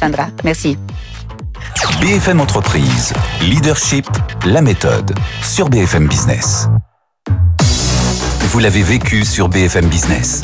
Alexandra. Merci. BFM Entreprise, Leadership, la méthode, sur BFM Business. Vous l'avez vécu sur BFM Business.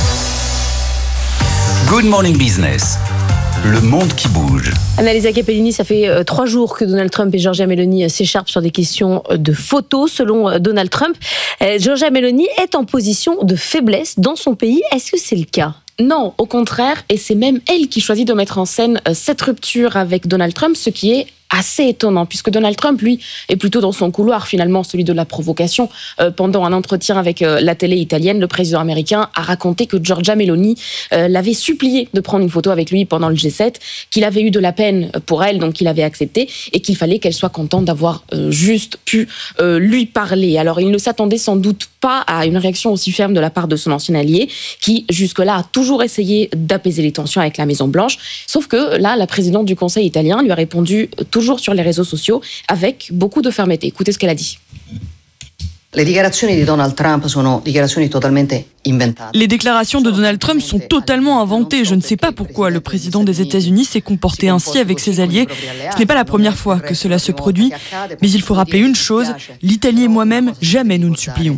Good Morning Business, le monde qui bouge. Annalisa Capellini, ça fait 3 jours que Donald Trump et Giorgia Meloni s'écharpent sur des questions de photos. Selon Donald Trump, Giorgia Meloni est en position de faiblesse dans son pays. Est-ce que c'est le cas ? Non, au contraire, et c'est même elle qui choisit de mettre en scène cette rupture avec Donald Trump, ce qui est assez étonnant, puisque Donald Trump, lui, est plutôt dans son couloir, finalement, celui de la provocation. Pendant un entretien avec la télé italienne, le président américain a raconté que Giorgia Meloni l'avait supplié de prendre une photo avec lui pendant le G7, qu'il avait eu de la peine pour elle, donc il avait accepté, et qu'il fallait qu'elle soit contente d'avoir juste pu lui parler. Alors, il ne s'attendait sans doute pas à une réaction aussi ferme de la part de son ancien allié, qui, jusque-là, a toujours essayé d'apaiser les tensions avec la Maison-Blanche. Sauf que, là, la présidente du Conseil italien lui a répondu toujours sur les réseaux sociaux avec beaucoup de fermeté. Écoutez ce qu'elle a dit. Les déclarations de Donald Trump Les déclarations de Donald Trump sont totalement inventées. Je ne sais pas pourquoi le président des États-Unis s'est comporté ainsi avec ses alliés. Ce n'est pas la première fois que cela se produit. Mais il faut rappeler une chose, l'Italie et moi-même, jamais nous ne supplions.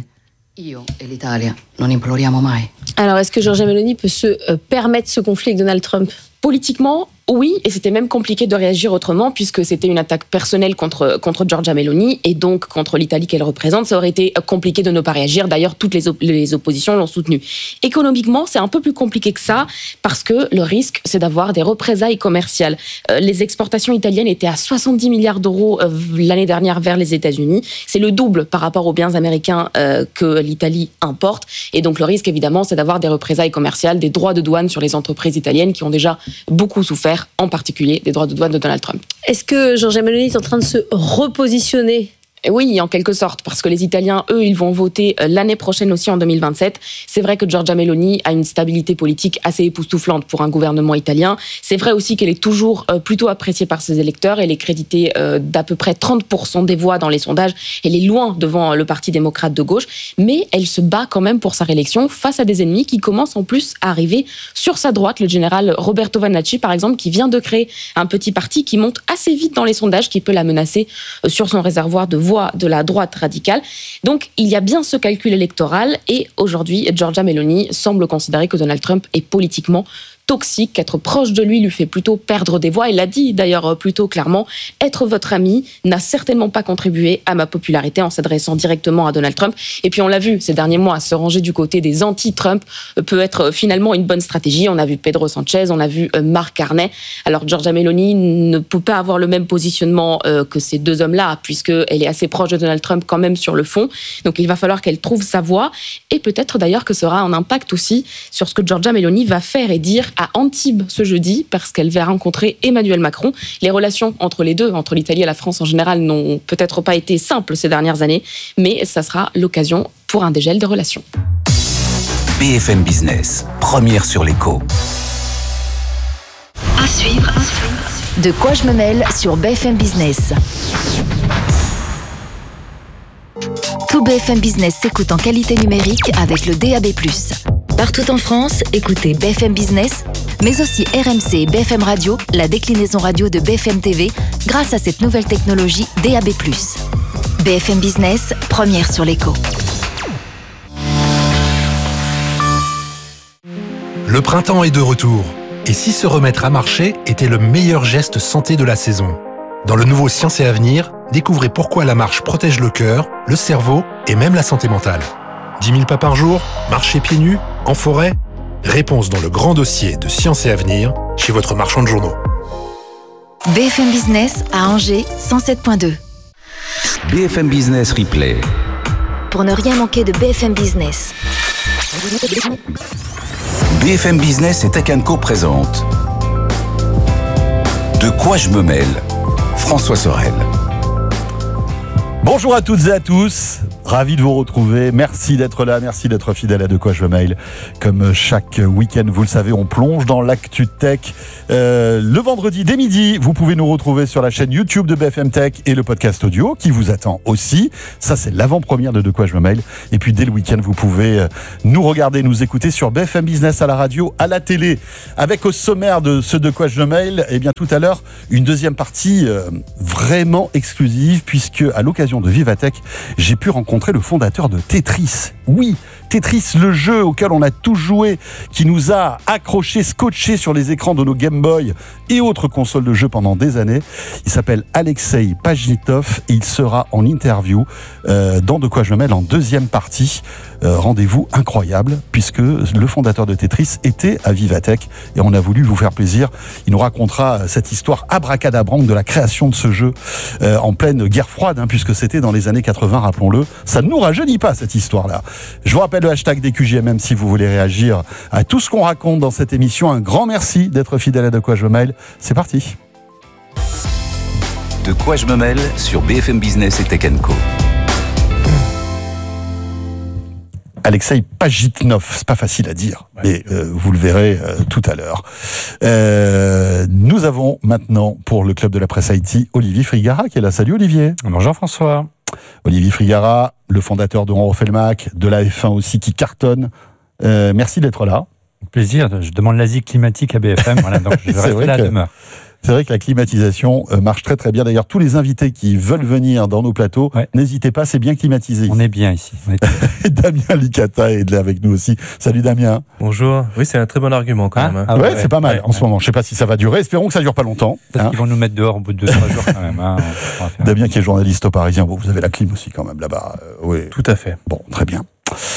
Alors, est-ce que Giorgia Meloni peut se permettre ce conflit avec Donald Trump ? Politiquement, oui, et c'était même compliqué de réagir autrement puisque c'était une attaque personnelle contre Giorgia Meloni et donc contre l'Italie qu'elle représente. Ça aurait été compliqué de ne pas réagir. D'ailleurs, toutes les oppositions l'ont soutenue. Économiquement, c'est un peu plus compliqué que ça parce que le risque, c'est d'avoir des représailles commerciales. Les exportations italiennes étaient à 70 milliards d'euros l'année dernière vers les États-Unis. C'est le double par rapport aux biens américains que l'Italie importe. Et donc, le risque, évidemment, c'est d'avoir des représailles commerciales, des droits de douane sur les entreprises italiennes qui ont déjà beaucoup souffert, en particulier des droits de douane de Donald Trump. Est-ce que Giorgia Meloni est en train de se repositionner ? Oui, en quelque sorte, parce que les Italiens, eux, ils vont voter l'année prochaine aussi en 2027. C'est vrai que Giorgia Meloni a une stabilité politique assez époustouflante pour un gouvernement italien. C'est vrai aussi qu'elle est toujours plutôt appréciée par ses électeurs. Elle est créditée d'à peu près 30% des voix dans les sondages. Elle est loin devant le Parti démocrate de gauche, mais elle se bat quand même pour sa réélection face à des ennemis qui commencent en plus à arriver sur sa droite. Le général Roberto Vannacci, par exemple, qui vient de créer un petit parti qui monte assez vite dans les sondages, qui peut la menacer sur son réservoir de voix de la droite radicale. Donc, il y a bien ce calcul électoral et aujourd'hui, Giorgia Meloni semble considérer que Donald Trump est politiquement toxique, qu'être proche de lui fait plutôt perdre des voix. Elle l'a dit d'ailleurs plutôt clairement, être votre ami n'a certainement pas contribué à ma popularité en s'adressant directement à Donald Trump. Et puis on l'a vu ces derniers mois, se ranger du côté des anti-Trump peut être finalement une bonne stratégie. On a vu Pedro Sanchez, on a vu Mark Carney. Alors Giorgia Meloni ne peut pas avoir le même positionnement que ces deux hommes-là, puisqu'elle est assez proche de Donald Trump quand même sur le fond. Donc il va falloir qu'elle trouve sa voie et peut-être d'ailleurs que ça aura un impact aussi sur ce que Giorgia Meloni va faire et dire à Antibes ce jeudi, parce qu'elle va rencontrer Emmanuel Macron. Les relations entre les deux, entre l'Italie et la France en général, n'ont peut-être pas été simples ces dernières années, mais ça sera l'occasion pour un dégel de relations. BFM Business, première sur l'écho. À suivre. De quoi je me mêle sur BFM Business. Tout BFM Business s'écoute en qualité numérique avec le DAB+. Partout en France, écoutez BFM Business, mais aussi RMC et BFM Radio, la déclinaison radio de BFM TV, grâce à cette nouvelle technologie DAB+. BFM Business, première sur l'écho. Le printemps est de retour. Et si se remettre à marcher était le meilleur geste santé de la saison ? Dans le nouveau Science et Avenir, découvrez pourquoi la marche protège le cœur, le cerveau et même la santé mentale. 10 000 pas par jour, marcher pieds nus, en forêt ? Réponse dans le grand dossier de Science et Avenir, chez votre marchand de journaux. BFM Business à Angers, 107.2. BFM Business Replay. Pour ne rien manquer de BFM Business. BFM Business et Tech & Co présente De quoi je me mêle ? François Sorel. Bonjour à toutes et à tous. Ravi de vous retrouver. Merci d'être là, merci d'être fidèle à De quoi je mail. Comme chaque week-end, vous le savez, on plonge dans l'actu tech. Le vendredi dès midi, vous pouvez nous retrouver sur la chaîne YouTube de BFM Tech et le podcast audio qui vous attend aussi. Ça, c'est l'avant-première de quoi je mail. Et puis dès le week-end, vous pouvez nous regarder, nous écouter sur BFM Business à la radio, à la télé. Avec au sommaire de ce De quoi je mail, eh bien tout à l'heure, une deuxième partie vraiment exclusive puisque à l'occasion de Vivatech, j'ai pu rencontrer le fondateur de Tetris. Oui, Tetris, le jeu auquel on a tous joué, qui nous a accrochés, scotchés sur les écrans de nos Game Boy et autres consoles de jeux pendant des années. Il s'appelle Alexei Pajitnov et il sera en interview dans De quoi je mail en deuxième partie. Rendez-vous incroyable puisque le fondateur de Tetris était à Vivatech et on a voulu vous faire plaisir. Il nous racontera cette histoire abracadabrante de la création de ce jeu en pleine guerre froide, puisque c'était dans les années 80, rappelons-le. Ça ne nous rajeunit pas cette histoire-là. Je vous rappelle le hashtag des QJMM si vous voulez réagir à tout ce qu'on raconte dans cette émission. Un grand merci d'être fidèle à De quoi je mail. C'est parti. De quoi je me mêle sur BFM Business et Tech & Co. Alexei Pajitnov, c'est pas facile à dire, mais vous le verrez tout à l'heure. Nous avons maintenant, pour le Club de la Presse Haïti, Olivier Frigara qui est là. Salut Olivier. Bonjour François. Olivier Frigara, le fondateur de On refait le Mac, de la F1 aussi qui cartonne. Merci d'être là. Plaisir, je demande l'asile climatique à BFM, voilà, donc je vais rester là à demeure. C'est vrai que la climatisation marche très très bien. D'ailleurs, tous les invités qui veulent venir dans nos plateaux, n'hésitez pas, c'est bien climatisé. On est bien ici. Damien Licata est là avec nous aussi. Salut Damien. Bonjour. Oui, c'est un très bon argument quand même. Ouais, c'est pas mal en ce moment. Je sais pas si ça va durer. Espérons que ça dure pas longtemps. Parce qu'ils vont nous mettre dehors au bout de 2-3 jours quand même. Damien qui est journaliste au Parisien. Bon, vous avez la clim aussi quand même là-bas. Oui. Tout à fait. Bon, très bien.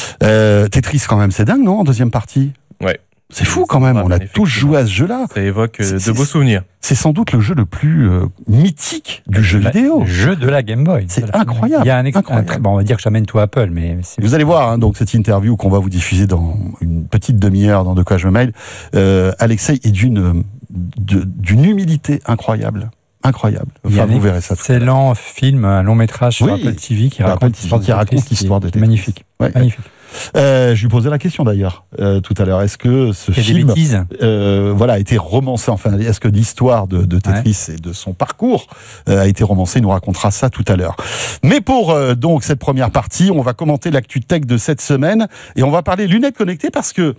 Tetris quand même, c'est dingue, non, en deuxième partie? Ouais. C'est fou quand même, on a tous joué à ce jeu-là. Ça évoque de beaux souvenirs. C'est sans doute le jeu le plus mythique du jeu vidéo. Le jeu de la Game Boy. C'est incroyable. Il y a on va dire que j'amène tout Apple, mais... Vous allez voir, donc cette interview qu'on va vous diffuser dans une petite demi-heure dans De quoi je mail, Alexei est d'une humilité incroyable. Incroyable. Enfin, vous verrez ça. Excellent film, un long métrage sur Apple TV qui raconte l'histoire de Tetris. Magnifique. Ouais. Magnifique. Je lui posais la question d'ailleurs tout à l'heure. Est-ce que ce film a été romancé, enfin, est-ce que l'histoire de Tetris et de son parcours a été romancée? Il nous racontera ça tout à l'heure. Mais pour donc cette première partie, on va commenter l'actu tech de cette semaine et on va parler lunettes connectées parce que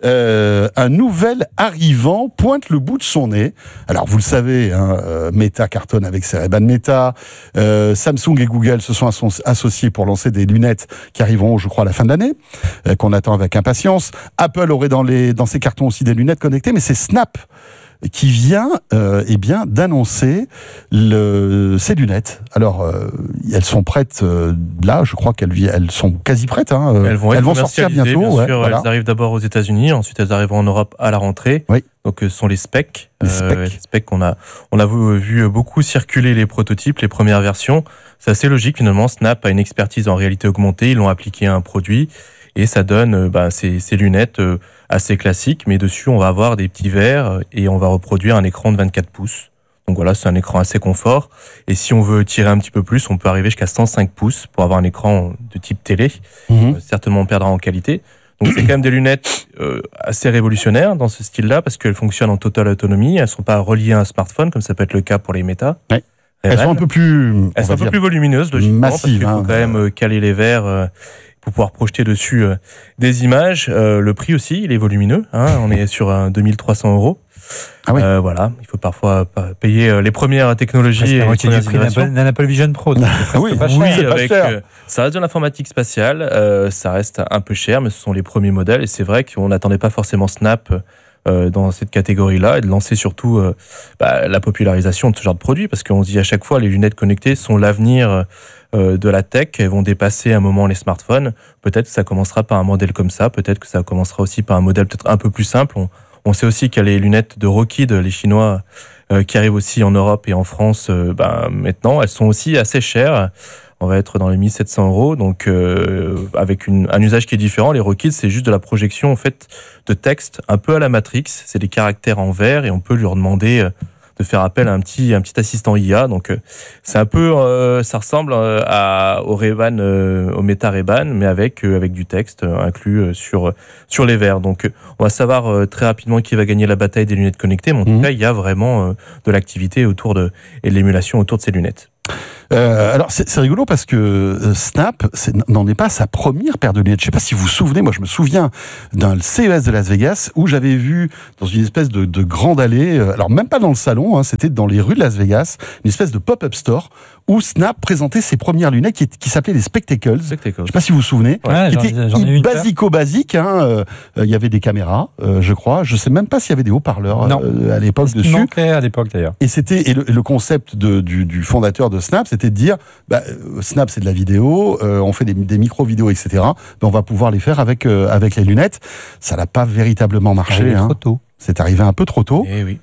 un nouvel arrivant pointe le bout de son nez. Alors vous le savez, Meta cartonne avec ses Ray-Ban Meta. Samsung et Google se sont associés pour lancer des lunettes qui arriveront, je crois, à la fin de l'année, qu'on attend avec impatience. Apple aurait dans ses cartons aussi des lunettes connectées, mais c'est Snap qui vient d'annoncer ces lunettes. Alors, elles sont prêtes là, je crois qu'elles sont quasi prêtes. Elles vont sortir bientôt. Bien sûr, voilà. Elles arrivent d'abord aux États-Unis, ensuite elles arriveront en Europe à la rentrée. Oui. Donc, ce sont les specs. Les specs qu'on a vu beaucoup circuler les prototypes, les premières versions. C'est assez logique finalement. Snap a une expertise en réalité augmentée. Ils l'ont appliqué à un produit. Et ça donne ces lunettes assez classiques, mais dessus on va avoir des petits verres et on va reproduire un écran de 24 pouces. Donc voilà, c'est un écran assez confort. Et si on veut tirer un petit peu plus, on peut arriver jusqu'à 105 pouces pour avoir un écran de type télé. Certainement on perdra en qualité. Donc c'est quand même des lunettes assez révolutionnaires dans ce style-là parce qu'elles fonctionnent en totale autonomie. Elles ne sont pas reliées à un smartphone comme ça peut être le cas pour les Meta. Ouais. Elles sont un peu plus... Elles sont un peu plus volumineuses, logiquement, massives, parce qu'il faut quand même caler les verres... pour pouvoir projeter dessus des images. Le prix aussi, il est volumineux. On est sur 2300 €. Ah oui. Voilà, il faut parfois payer les premières technologies. Et du prix d'un Apple Vision Pro. Donc pas cher. Avec, ça reste de l'informatique spatiale. Ça reste un peu cher, mais ce sont les premiers modèles. Et c'est vrai qu'on n'attendait pas forcément Snap dans cette catégorie-là et de lancer surtout la popularisation de ce genre de produit. Parce qu'on se dit à chaque fois, les lunettes connectées sont l'avenir de la tech, elles vont dépasser à un moment les smartphones. Peut-être que ça commencera par un modèle comme ça, peut-être que ça commencera aussi par un modèle peut-être un peu plus simple. On sait aussi qu'il y a les lunettes de Rockheed, les Chinois, qui arrivent aussi en Europe et en France maintenant. Elles sont aussi assez chères. On va être dans les 1700 €, donc avec un usage qui est différent. Les Rockheed, c'est juste de la projection en fait de texte, un peu à la Matrix. C'est des caractères en vert et on peut lui demander faire appel à un petit assistant IA. Donc c'est un peu, ça ressemble au Ray-Ban, au Meta Ray-Ban, mais avec du texte inclus sur les verres. Donc on va savoir très rapidement qui va gagner la bataille des lunettes connectées, mais en tout cas il y a vraiment de l'activité et de l'émulation autour de ces lunettes. Alors c'est rigolo parce que Snap n'en est pas sa première paire de lunettes. Je sais pas si vous vous souvenez, moi je me souviens d'un CES de Las Vegas où j'avais vu dans une espèce de grande allée, alors même pas dans le salon, c'était dans les rues de Las Vegas, une espèce de pop-up store où Snap présentait ses premières lunettes qui s'appelaient les Spectacles. Je sais pas si vous vous souvenez, qui étaient basico-basiques. Il y avait des caméras, je crois. Je sais même pas s'il y avait des haut-parleurs à l'époque dessus. Il manquait à l'époque d'ailleurs. Et le concept du fondateur de Snap, c'était de dire Snap c'est de la vidéo, on fait des micro-vidéos, etc. On va pouvoir les faire avec les lunettes. Ça n'a pas véritablement marché. Trop tôt. C'est arrivé un peu trop tôt. Et oui.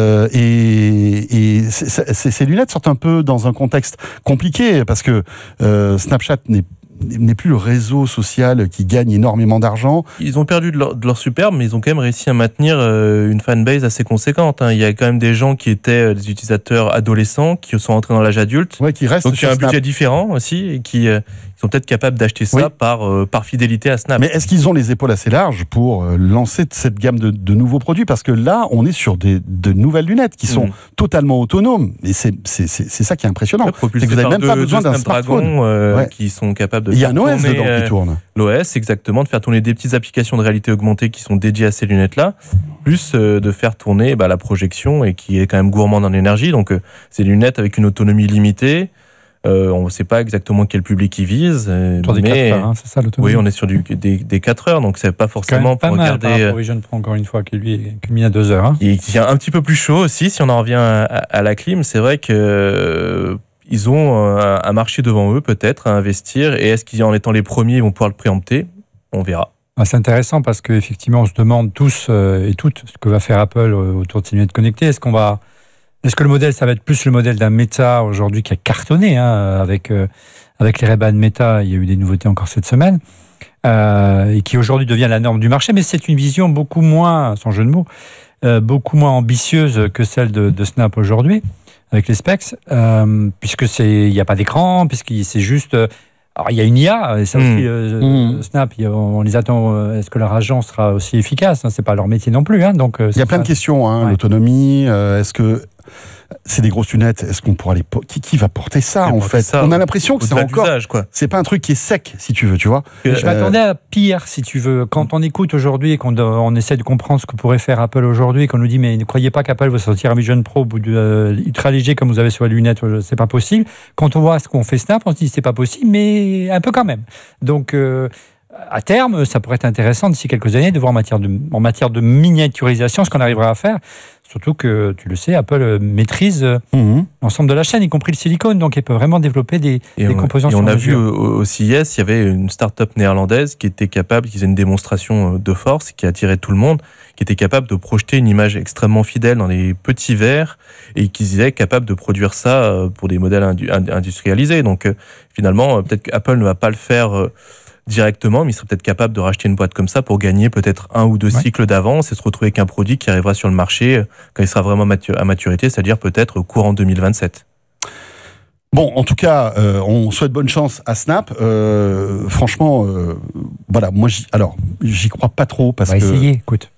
Et ces lunettes sortent un peu dans un contexte compliqué parce que Snapchat n'est plus le réseau social qui gagne énormément d'argent. Ils ont perdu de leur superbe, mais ils ont quand même réussi à maintenir une fanbase assez conséquente. Il y a quand même des gens qui étaient des utilisateurs adolescents, qui sont entrés dans l'âge adulte. Ouais, qui restent. Donc il y a un budget différent aussi, et qui sont peut-être capables d'acheter ça par fidélité à Snap. Mais est-ce qu'ils ont les épaules assez larges pour lancer cette gamme de nouveaux produits ? Parce que là, on est sur de nouvelles lunettes qui sont totalement autonomes. Et c'est ça qui est impressionnant. C'est que vous n'avez même pas besoin d'un smartphone. Qui sont capables de Il y a un OS dedans qui tourne. L'OS, exactement, de faire tourner des petites applications de réalité augmentée qui sont dédiées à ces lunettes-là, plus de faire tourner la projection et qui est quand même gourmande en énergie. Donc, c'est des lunettes avec une autonomie limitée. On ne sait pas exactement quel public ils visent. Autour des 4 heures, c'est ça l'autonomie. Oui, on est sur des 4 heures, donc c'est pas forcément pour regarder. Vision Pro, encore une fois, qui lui est mis à 2 heures. Et qui est un petit peu plus chaud aussi, si on en revient à la clim. C'est vrai que ils ont un marché devant eux, peut-être, à investir. Et est-ce qu'en étant les premiers, ils vont pouvoir le préempter ? On verra. C'est intéressant parce qu'effectivement, on se demande tous et toutes ce que va faire Apple autour de ces lunettes connectées. Est-ce que le modèle, ça va être plus le modèle d'un Meta aujourd'hui qui a cartonné avec les Ray-Ban Meta, il y a eu des nouveautés encore cette semaine, et qui aujourd'hui devient la norme du marché, mais c'est une vision beaucoup moins, sans jeu de mots, beaucoup moins ambitieuse que celle de Snap aujourd'hui, avec les specs, puisque il n'y a pas d'écran, puisque c'est juste... Alors, il y a une IA, et ça aussi, Snap, on les attend. Est-ce que leur agent sera aussi efficace ? C'est pas leur métier non plus. Donc, il y a plein de questions. L'autonomie, est-ce que c'est des grosses lunettes ? Est-ce qu'on pourra qui va porter ça en fait ? On a l'impression que c'est encore. C'est pas un truc qui est sec, si tu veux, tu vois. Je m'attendais à pire, si tu veux. Quand on écoute aujourd'hui et qu'on essaie de comprendre ce que pourrait faire Apple aujourd'hui, et qu'on nous dit mais ne croyez pas qu'Apple va sortir un Vision Pro ultra léger comme vous avez sur les lunettes, c'est pas possible. Quand on voit ce qu'on fait Snap, on se dit c'est pas possible, mais un peu quand même. Donc à terme, ça pourrait être intéressant d'ici quelques années de voir en matière de miniaturisation ce qu'on arrivera à faire. Surtout que, tu le sais, Apple maîtrise l'ensemble de la chaîne, y compris le silicone, donc il peut vraiment développer des composants sur mesure. Et on a vu au CES, il y avait une start-up néerlandaise qui était capable, qui faisait une démonstration de force, qui attirait tout le monde, qui était capable de projeter une image extrêmement fidèle dans les petits verres, et qui disait capable de produire ça pour des modèles industrialisés. Donc finalement, peut-être qu'Apple ne va pas le faire directement, mais il serait peut-être capable de racheter une boîte comme ça pour gagner peut-être 1 ou 2 cycles d'avance et se retrouver avec un produit qui arrivera sur le marché quand il sera vraiment à maturité, c'est-à-dire peut-être courant 2027. Bon, en tout cas, on souhaite bonne chance à Snap. Franchement, voilà, moi, j'y crois pas trop parce que. On va essayer, écoute.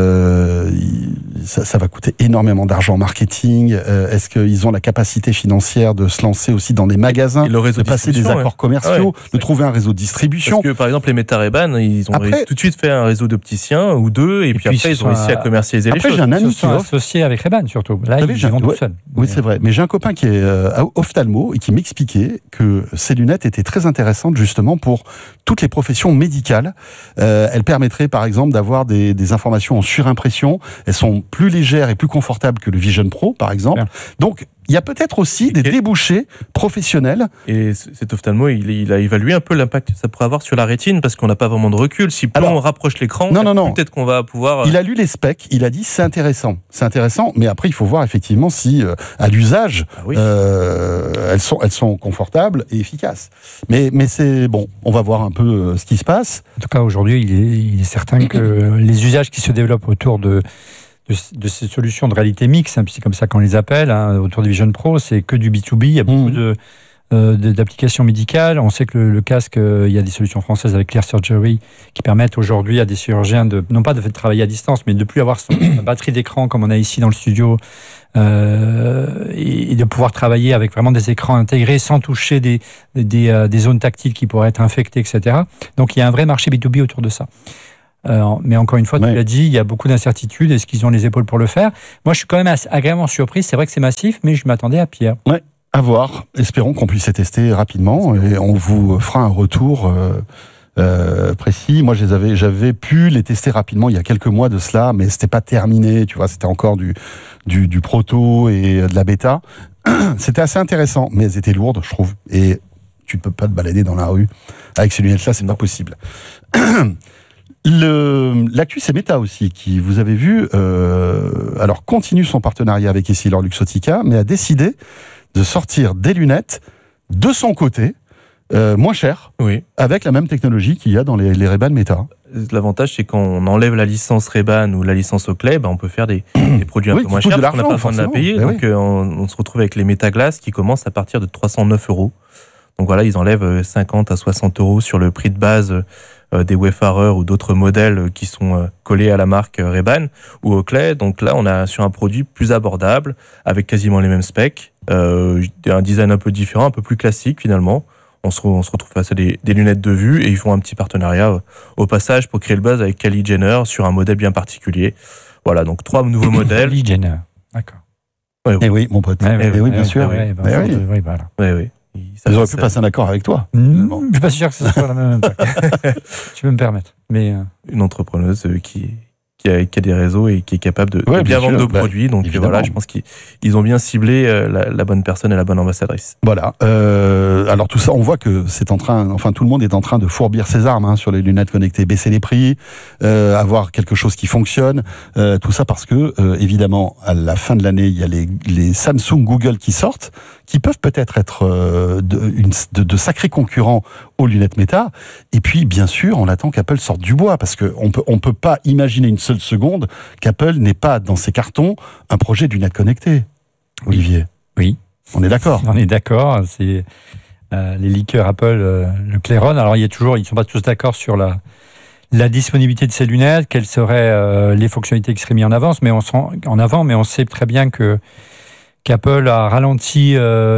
Ça va coûter énormément d'argent en marketing. Est-ce qu'ils ont la capacité financière de se lancer aussi dans des magasins, de passer des accords commerciaux, de trouver un réseau de distribution ? Parce que par exemple les Meta Ray-Ban, ils ont tout de suite fait un réseau d'opticiens ou 2, et puis après ils ont réussi à commercialiser les choses. J'ai un ami qui est associé avec Ray-Ban surtout. Là, ils vont tout seuls. Oui, c'est vrai. Mais j'ai un copain qui est ophtalmo et qui m'expliquait que ces lunettes étaient très intéressantes justement pour toutes les professions médicales. Elles permettraient par exemple d'avoir des informations en surimpression. Elles sont plus légères et plus confortables que le Vision Pro, par exemple. Bien. Donc, il y a peut-être aussi des débouchés professionnels. Et cet ophtalmo, il a évalué un peu l'impact que ça pourrait avoir sur la rétine, parce qu'on n'a pas vraiment de recul. Si on rapproche l'écran, peut-être qu'on va pouvoir... Il a lu les specs, il a dit c'est intéressant, mais après il faut voir effectivement si à l'usage, elles sont confortables et efficaces. Mais c'est bon, on va voir un peu ce qui se passe. En tout cas, aujourd'hui, il est certain que les usages qui se développent autour de de ces solutions de réalité mixte, c'est comme ça qu'on les appelle, autour du Vision Pro, c'est que du B2B, il y a beaucoup d'applications médicales. On sait que le casque, il y a des solutions françaises avec Clear Surgery qui permettent aujourd'hui à des chirurgiens non pas de travailler à distance, mais de ne plus avoir sa batterie d'écran comme on a ici dans le studio, et de pouvoir travailler avec vraiment des écrans intégrés sans toucher des zones tactiles qui pourraient être infectées, etc. Donc il y a un vrai marché B2B autour de ça. Mais encore une fois, tu l'as dit, il y a beaucoup d'incertitudes. Est-ce qu'ils ont les épaules pour le faire? Moi, je suis quand même agréablement surpris. C'est vrai que c'est massif, mais je m'attendais à pire. Ouais. À voir. Espérons qu'on puisse les tester rapidement et on vous fera un retour précis. Moi, j'avais pu les tester rapidement il y a quelques mois de cela, mais c'était pas terminé. Tu vois, c'était encore du proto et de la bêta. C'était assez intéressant, mais elles étaient lourdes, je trouve. Et tu ne peux pas te balader dans la rue avec ces lunettes-là, c'est pas possible. L'actu, c'est Meta aussi, qui, vous avez vu, alors continue son partenariat avec EssilorLuxottica, mais a décidé de sortir des lunettes de son côté, moins chères, avec la même technologie qu'il y a dans les Ray-Ban Meta. L'avantage, c'est quand on enlève la licence Ray-Ban ou la licence Oakley, on peut faire des produits un peu moins chers, parce qu'on n'a pas besoin de la payer. Donc on se retrouve avec les Meta Glass qui commencent à partir de 309 €. Donc voilà, ils enlèvent 50 à 60 € sur le prix de base des Wayfarer ou d'autres modèles qui sont collés à la marque Ray-Ban ou Oakley. Donc là, on a sur un produit plus abordable, avec quasiment les mêmes specs, un design un peu différent, un peu plus classique finalement. On se retrouve face à des lunettes de vue et ils font un petit partenariat au passage pour créer le buzz avec Kylie Jenner sur un modèle bien particulier. Voilà, donc 3 nouveaux modèles. Kylie Jenner, d'accord. Oui, mon pote. Oui, bien sûr. Oui. Ils auraient pu passer un accord avec toi. Je ne suis pas sûr que ce soit la même impact. Tu peux me permettre. Mais une entrepreneuse qui a des réseaux et qui est capable de bien vendre de produits. Donc voilà, je pense qu'ils ont bien ciblé la bonne personne et la bonne ambassadrice. Voilà. Alors tout ça, on voit que c'est en train, enfin tout le monde est en train de fourbir ses armes sur les lunettes connectées, baisser les prix, avoir quelque chose qui fonctionne. Tout ça parce que évidemment à la fin de l'année, il y a les Samsung, Google qui sortent, qui peuvent peut-être être de sacrés concurrents aux lunettes Meta. Et puis, bien sûr, on attend qu'Apple sorte du bois, parce qu'on peut pas imaginer une seule seconde qu'Apple n'ait pas dans ses cartons un projet de lunettes connectées. Olivier. Oui. On est d'accord. On est d'accord. C'est les leakers Apple, le claironnent. Alors, ils ne sont pas tous d'accord sur la disponibilité de ces lunettes, quelles seraient les fonctionnalités qui seraient mises en avant, mais on sait très bien qu'Apple a ralenti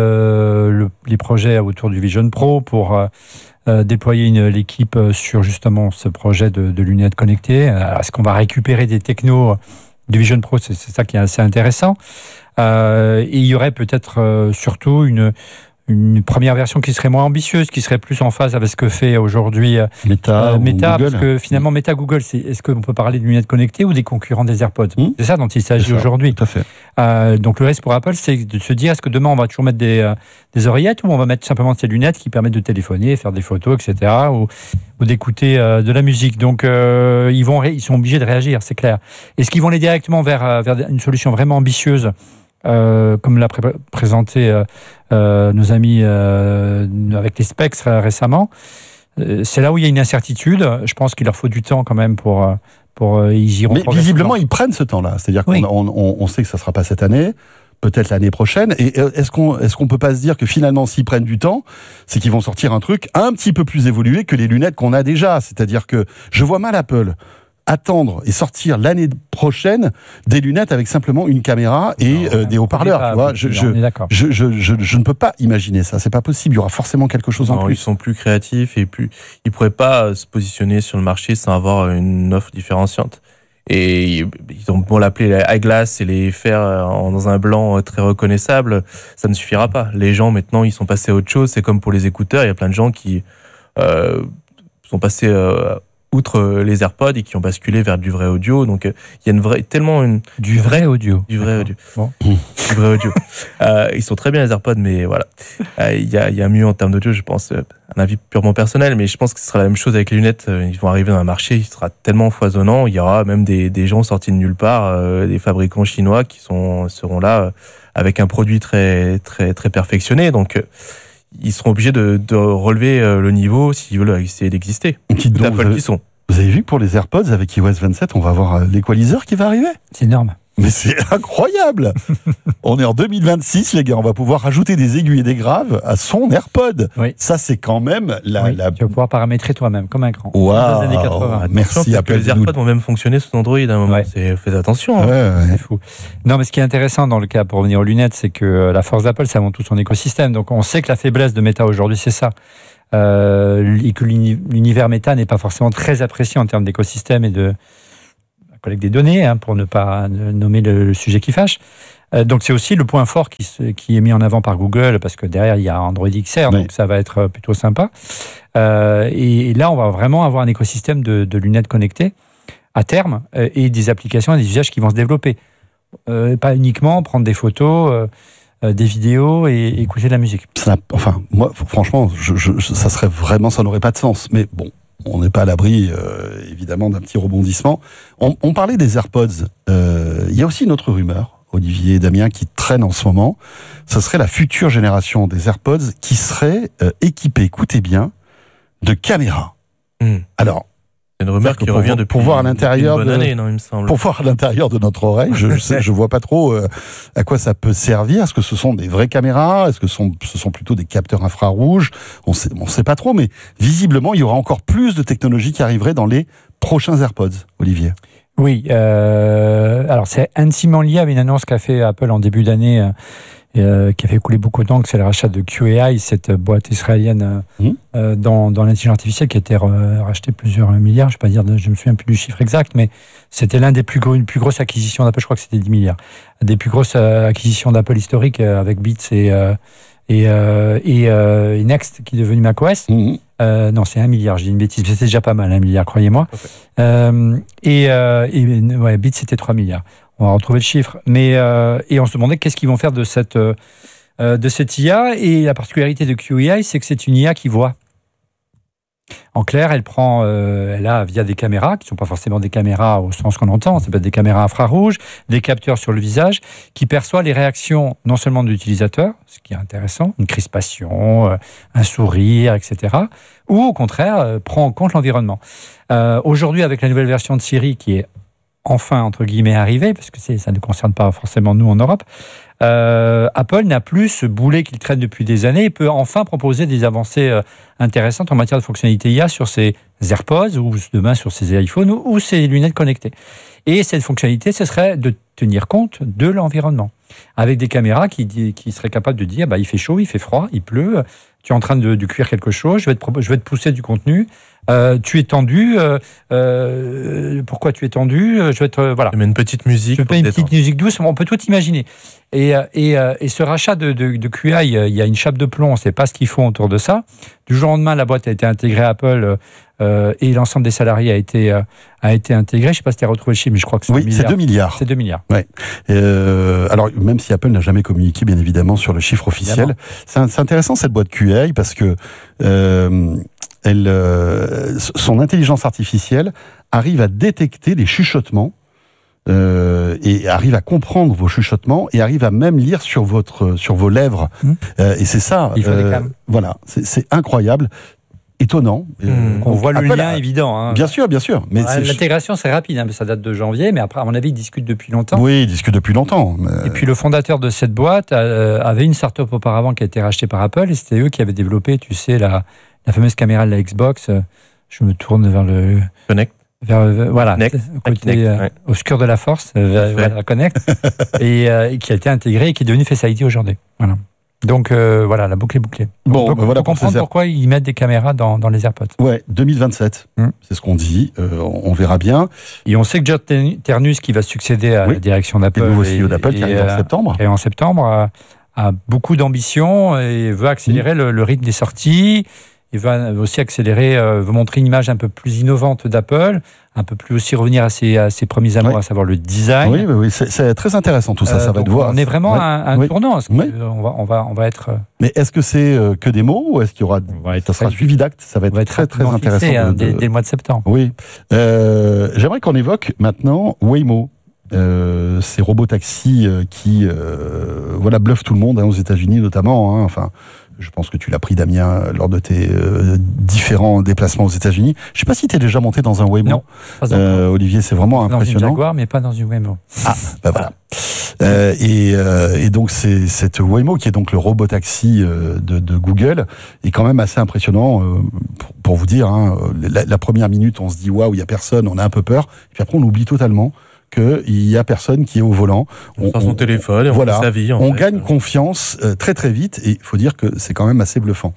les projets autour du Vision Pro pour déployer l'équipe sur justement ce projet de lunettes connectées. Alors, est-ce qu'on va récupérer des technos du Vision Pro? C'est ça qui est assez intéressant. Et il y aurait peut-être surtout une première version qui serait moins ambitieuse, qui serait plus en phase avec ce que fait aujourd'hui Meta, parce que finalement Meta, Google, est-ce qu'on peut parler de lunettes connectées ou des concurrents des AirPods? C'est ça dont il s'agit aujourd'hui. Tout à fait. Donc le reste pour Apple, c'est de se dire, est-ce que demain on va toujours mettre des oreillettes, ou on va mettre simplement ces lunettes qui permettent de téléphoner, faire des photos, etc., ou d'écouter de la musique. Donc ils sont obligés de réagir, c'est clair. Est-ce qu'ils vont aller directement vers une solution vraiment ambitieuse, comme l'a présenté nos amis avec les specs récemment? C'est là où il y a une incertitude. Je pense qu'il leur faut du temps quand même pour ils iront. Mais visiblement, ils prennent ce temps-là. C'est-à-dire qu'on sait que ça ne sera pas cette année, peut-être l'année prochaine. Et est-ce qu'on peut pas se dire que finalement, s'ils prennent du temps, c'est qu'ils vont sortir un truc un petit peu plus évolué que les lunettes qu'on a déjà? C'est-à-dire que je vois mal Apple attendre et sortir l'année prochaine des lunettes avec simplement une caméra et des haut-parleurs. Tu vois, je ne peux pas imaginer ça. C'est pas possible. Il y aura forcément quelque chose en plus. Ils sont plus créatifs et ils pourraient pas se positionner sur le marché sans avoir une offre différenciante. Et ils ont beau l'appeler la eyeglass et les faire dans un blanc très reconnaissable, ça ne suffira pas. Les gens maintenant, ils sont passés à autre chose. C'est comme pour les écouteurs. Il y a plein de gens qui sont passés outre les AirPods et qui ont basculé vers du vrai audio. Donc il y a du vrai audio. Bon. Du vrai audio. Ils sont très bien les AirPods, mais voilà. Il y a mieux en termes d'audio, je pense. Un avis purement personnel, mais je pense que ce sera la même chose avec les lunettes. Ils vont arriver dans un marché, il sera tellement foisonnant. Il y aura même des gens sortis de nulle part, des fabricants chinois qui seront là avec un produit très très très perfectionné. Donc ils seront obligés de relever le niveau s'ils veulent essayer d'exister. Vous avez vu que pour les AirPods, avec iOS 27, on va avoir l'équaliseur qui va arriver? C'est énorme. Mais c'est incroyable. On est en 2026, les gars. On va pouvoir rajouter des aiguilles et des graves à son AirPod. Oui. Ça, c'est quand même Tu vas pouvoir paramétrer toi-même, comme un cran. Waouh. Des années 80. Merci Apple. Les AirPods vont même fonctionner sous Android à un moment. Faites attention. Ouais. C'est fou. Non, mais ce qui est intéressant dans le cas, pour revenir aux lunettes, c'est que la force d'Apple, ça montre tout son écosystème. Donc, on sait que la faiblesse de Meta aujourd'hui, c'est ça. Et que l'univers Meta n'est pas forcément très apprécié en termes d'écosystème et de collecte des données, pour ne pas nommer le sujet qui fâche. Donc c'est aussi le point fort qui est mis en avant par Google, parce que derrière il y a Android XR, donc ça va être plutôt sympa. Et là, on va vraiment avoir un écosystème de lunettes connectées à terme, et des applications et des usages qui vont se développer. Pas uniquement prendre des photos, des vidéos et écouter de la musique. Enfin, moi, franchement, ça n'aurait pas de sens. Mais bon, on n'est pas à l'abri, évidemment, d'un petit rebondissement. On parlait des AirPods. Il y a aussi une autre rumeur, Olivier et Damien, qui traîne en ce moment. Ce serait la future génération des AirPods qui serait équipée, écoutez bien, de caméras. Alors, c'est une rumeur qui revient depuis pour voir à l'intérieur une bonne année, il me semble. Pour voir à l'intérieur de notre oreille, je vois pas trop à quoi ça peut servir. Est-ce que ce sont des vraies caméras? Est-ce que ce sont plutôt des capteurs infrarouges? On sait pas trop, mais visiblement, il y aura encore plus de technologies qui arriveraient dans les prochains AirPods, Olivier. Oui, alors c'est intimement lié à une annonce qu'a fait Apple en début d'année, qui a fait couler beaucoup d'encre, c'est le rachat de QAI, cette boîte israélienne dans l'intelligence artificielle qui a été rachetée plusieurs milliards, je me souviens plus du chiffre exact, mais c'était l'une des plus grosses acquisitions d'Apple, je crois que c'était 10 milliards, des plus grosses acquisitions d'Apple historiques, avec Beats et Next qui est devenu macOS. Non, c'est 1 milliard, j'ai dit une bêtise, c'était déjà pas mal, 1 milliard, croyez-moi. Beats, c'était 3 milliards. On va retrouver le chiffre. Et on se demandait qu'est-ce qu'ils vont faire de cette IA. Et la particularité de QAI, c'est que c'est une IA qui voit. En clair, elle a via des caméras, qui ne sont pas forcément des caméras au sens qu'on entend, ça peut être des caméras infrarouges, des capteurs sur le visage, qui perçoit les réactions non seulement de l'utilisateur, ce qui est intéressant, une crispation, un sourire, etc., ou au contraire, prend en compte l'environnement. Aujourd'hui, avec la nouvelle version de Siri, qui est enfin, entre guillemets, arrivée, parce que ça ne concerne pas forcément nous en Europe, Apple n'a plus ce boulet qu'il traîne depuis des années et peut enfin proposer des avancées intéressantes en matière de fonctionnalité IA sur ses AirPods ou demain sur ses iPhones ou ses lunettes connectées. Et cette fonctionnalité, ce serait de tenir compte de l'environnement avec des caméras qui seraient capables de dire il fait chaud, il fait froid, il pleut, tu es en train de cuire quelque chose, je vais te pousser du contenu. Tu es tendu. Pourquoi tu es tendu? Je vais être voilà. Mais une petite musique. Je fais une petite musique douce. On peut tout imaginer. Et ce rachat de QAI, il y a une chape de plomb. On ne sait pas ce qu'ils font autour de ça. Du jour au lendemain, la boîte a été intégrée à Apple et l'ensemble des salariés a été intégré. Je ne sais pas si tu as retrouvé le chiffre, mais je crois que c'est 2 milliards. C'est 2 milliards. C'est 2 milliards. Ouais. Alors même si Apple n'a jamais communiqué, bien évidemment, sur le chiffre officiel, c'est intéressant cette boîte QAI parce que son intelligence artificielle arrive à détecter les chuchotements et arrive à comprendre vos chuchotements et arrive à même lire sur vos lèvres. Et c'est ça. Voilà, c'est incroyable. Étonnant. On voit le lien évident. Bien sûr. Mais l'intégration, c'est rapide, mais ça date de janvier. Mais après, à mon avis, ils discutent depuis longtemps. Oui, ils discutent depuis longtemps. Et puis, le fondateur de cette boîte avait une start-up auparavant qui a été rachetée par Apple. Et c'était eux qui avaient développé, tu sais, la fameuse caméra de la Xbox. Je me tourne vers le... Connect. Voilà, côté obscur de la force, vers Connect. et qui a été intégré et qui est devenu Face ID aujourd'hui. Voilà. Donc voilà, la boucle est bouclée. Bon, donc, voilà pour comprendre pourquoi ils mettent des caméras dans les AirPods. Ouais, 2027, c'est ce qu'on dit. On verra bien. Et on sait que John Ternus, qui va succéder à la direction d'Apple, le nouveau CEO d'Apple qui arrive en septembre, a beaucoup d'ambition et veut accélérer le rythme des sorties. Il va aussi accélérer, veut montrer une image un peu plus innovante d'Apple, un peu plus aussi revenir à ses premiers amours, à savoir le design. Oui, c'est très intéressant tout ça. Ça va être voir. On est vraiment à un tournant. On va être. Mais est-ce que c'est que des mots ou est-ce qu'il y aura ça sera suivi d'actes? Ça va être très intéressant. Dès le mois de septembre. Oui. J'aimerais qu'on évoque maintenant Waymo. Ces robots taxis qui bluffent tout le monde aux États-Unis notamment. Enfin. Je pense que tu l'as pris, Damien, lors de tes différents déplacements aux États-Unis. Je ne sais pas si tu es déjà monté dans un Waymo. Non, pas encore. Olivier, c'est vraiment impressionnant. Dans une Jaguar, mais pas dans une Waymo. Ah, bah voilà. Et donc c'est cette Waymo qui est donc le robot taxi de Google est quand même assez impressionnant pour vous dire. La première minute, on se dit waouh, il y a personne, on a un peu peur. Et puis après, on oublie totalement qu'il y a personne qui est au volant. On prend son téléphone et on fait sa vie. On gagne confiance très très vite et il faut dire que c'est quand même assez bluffant.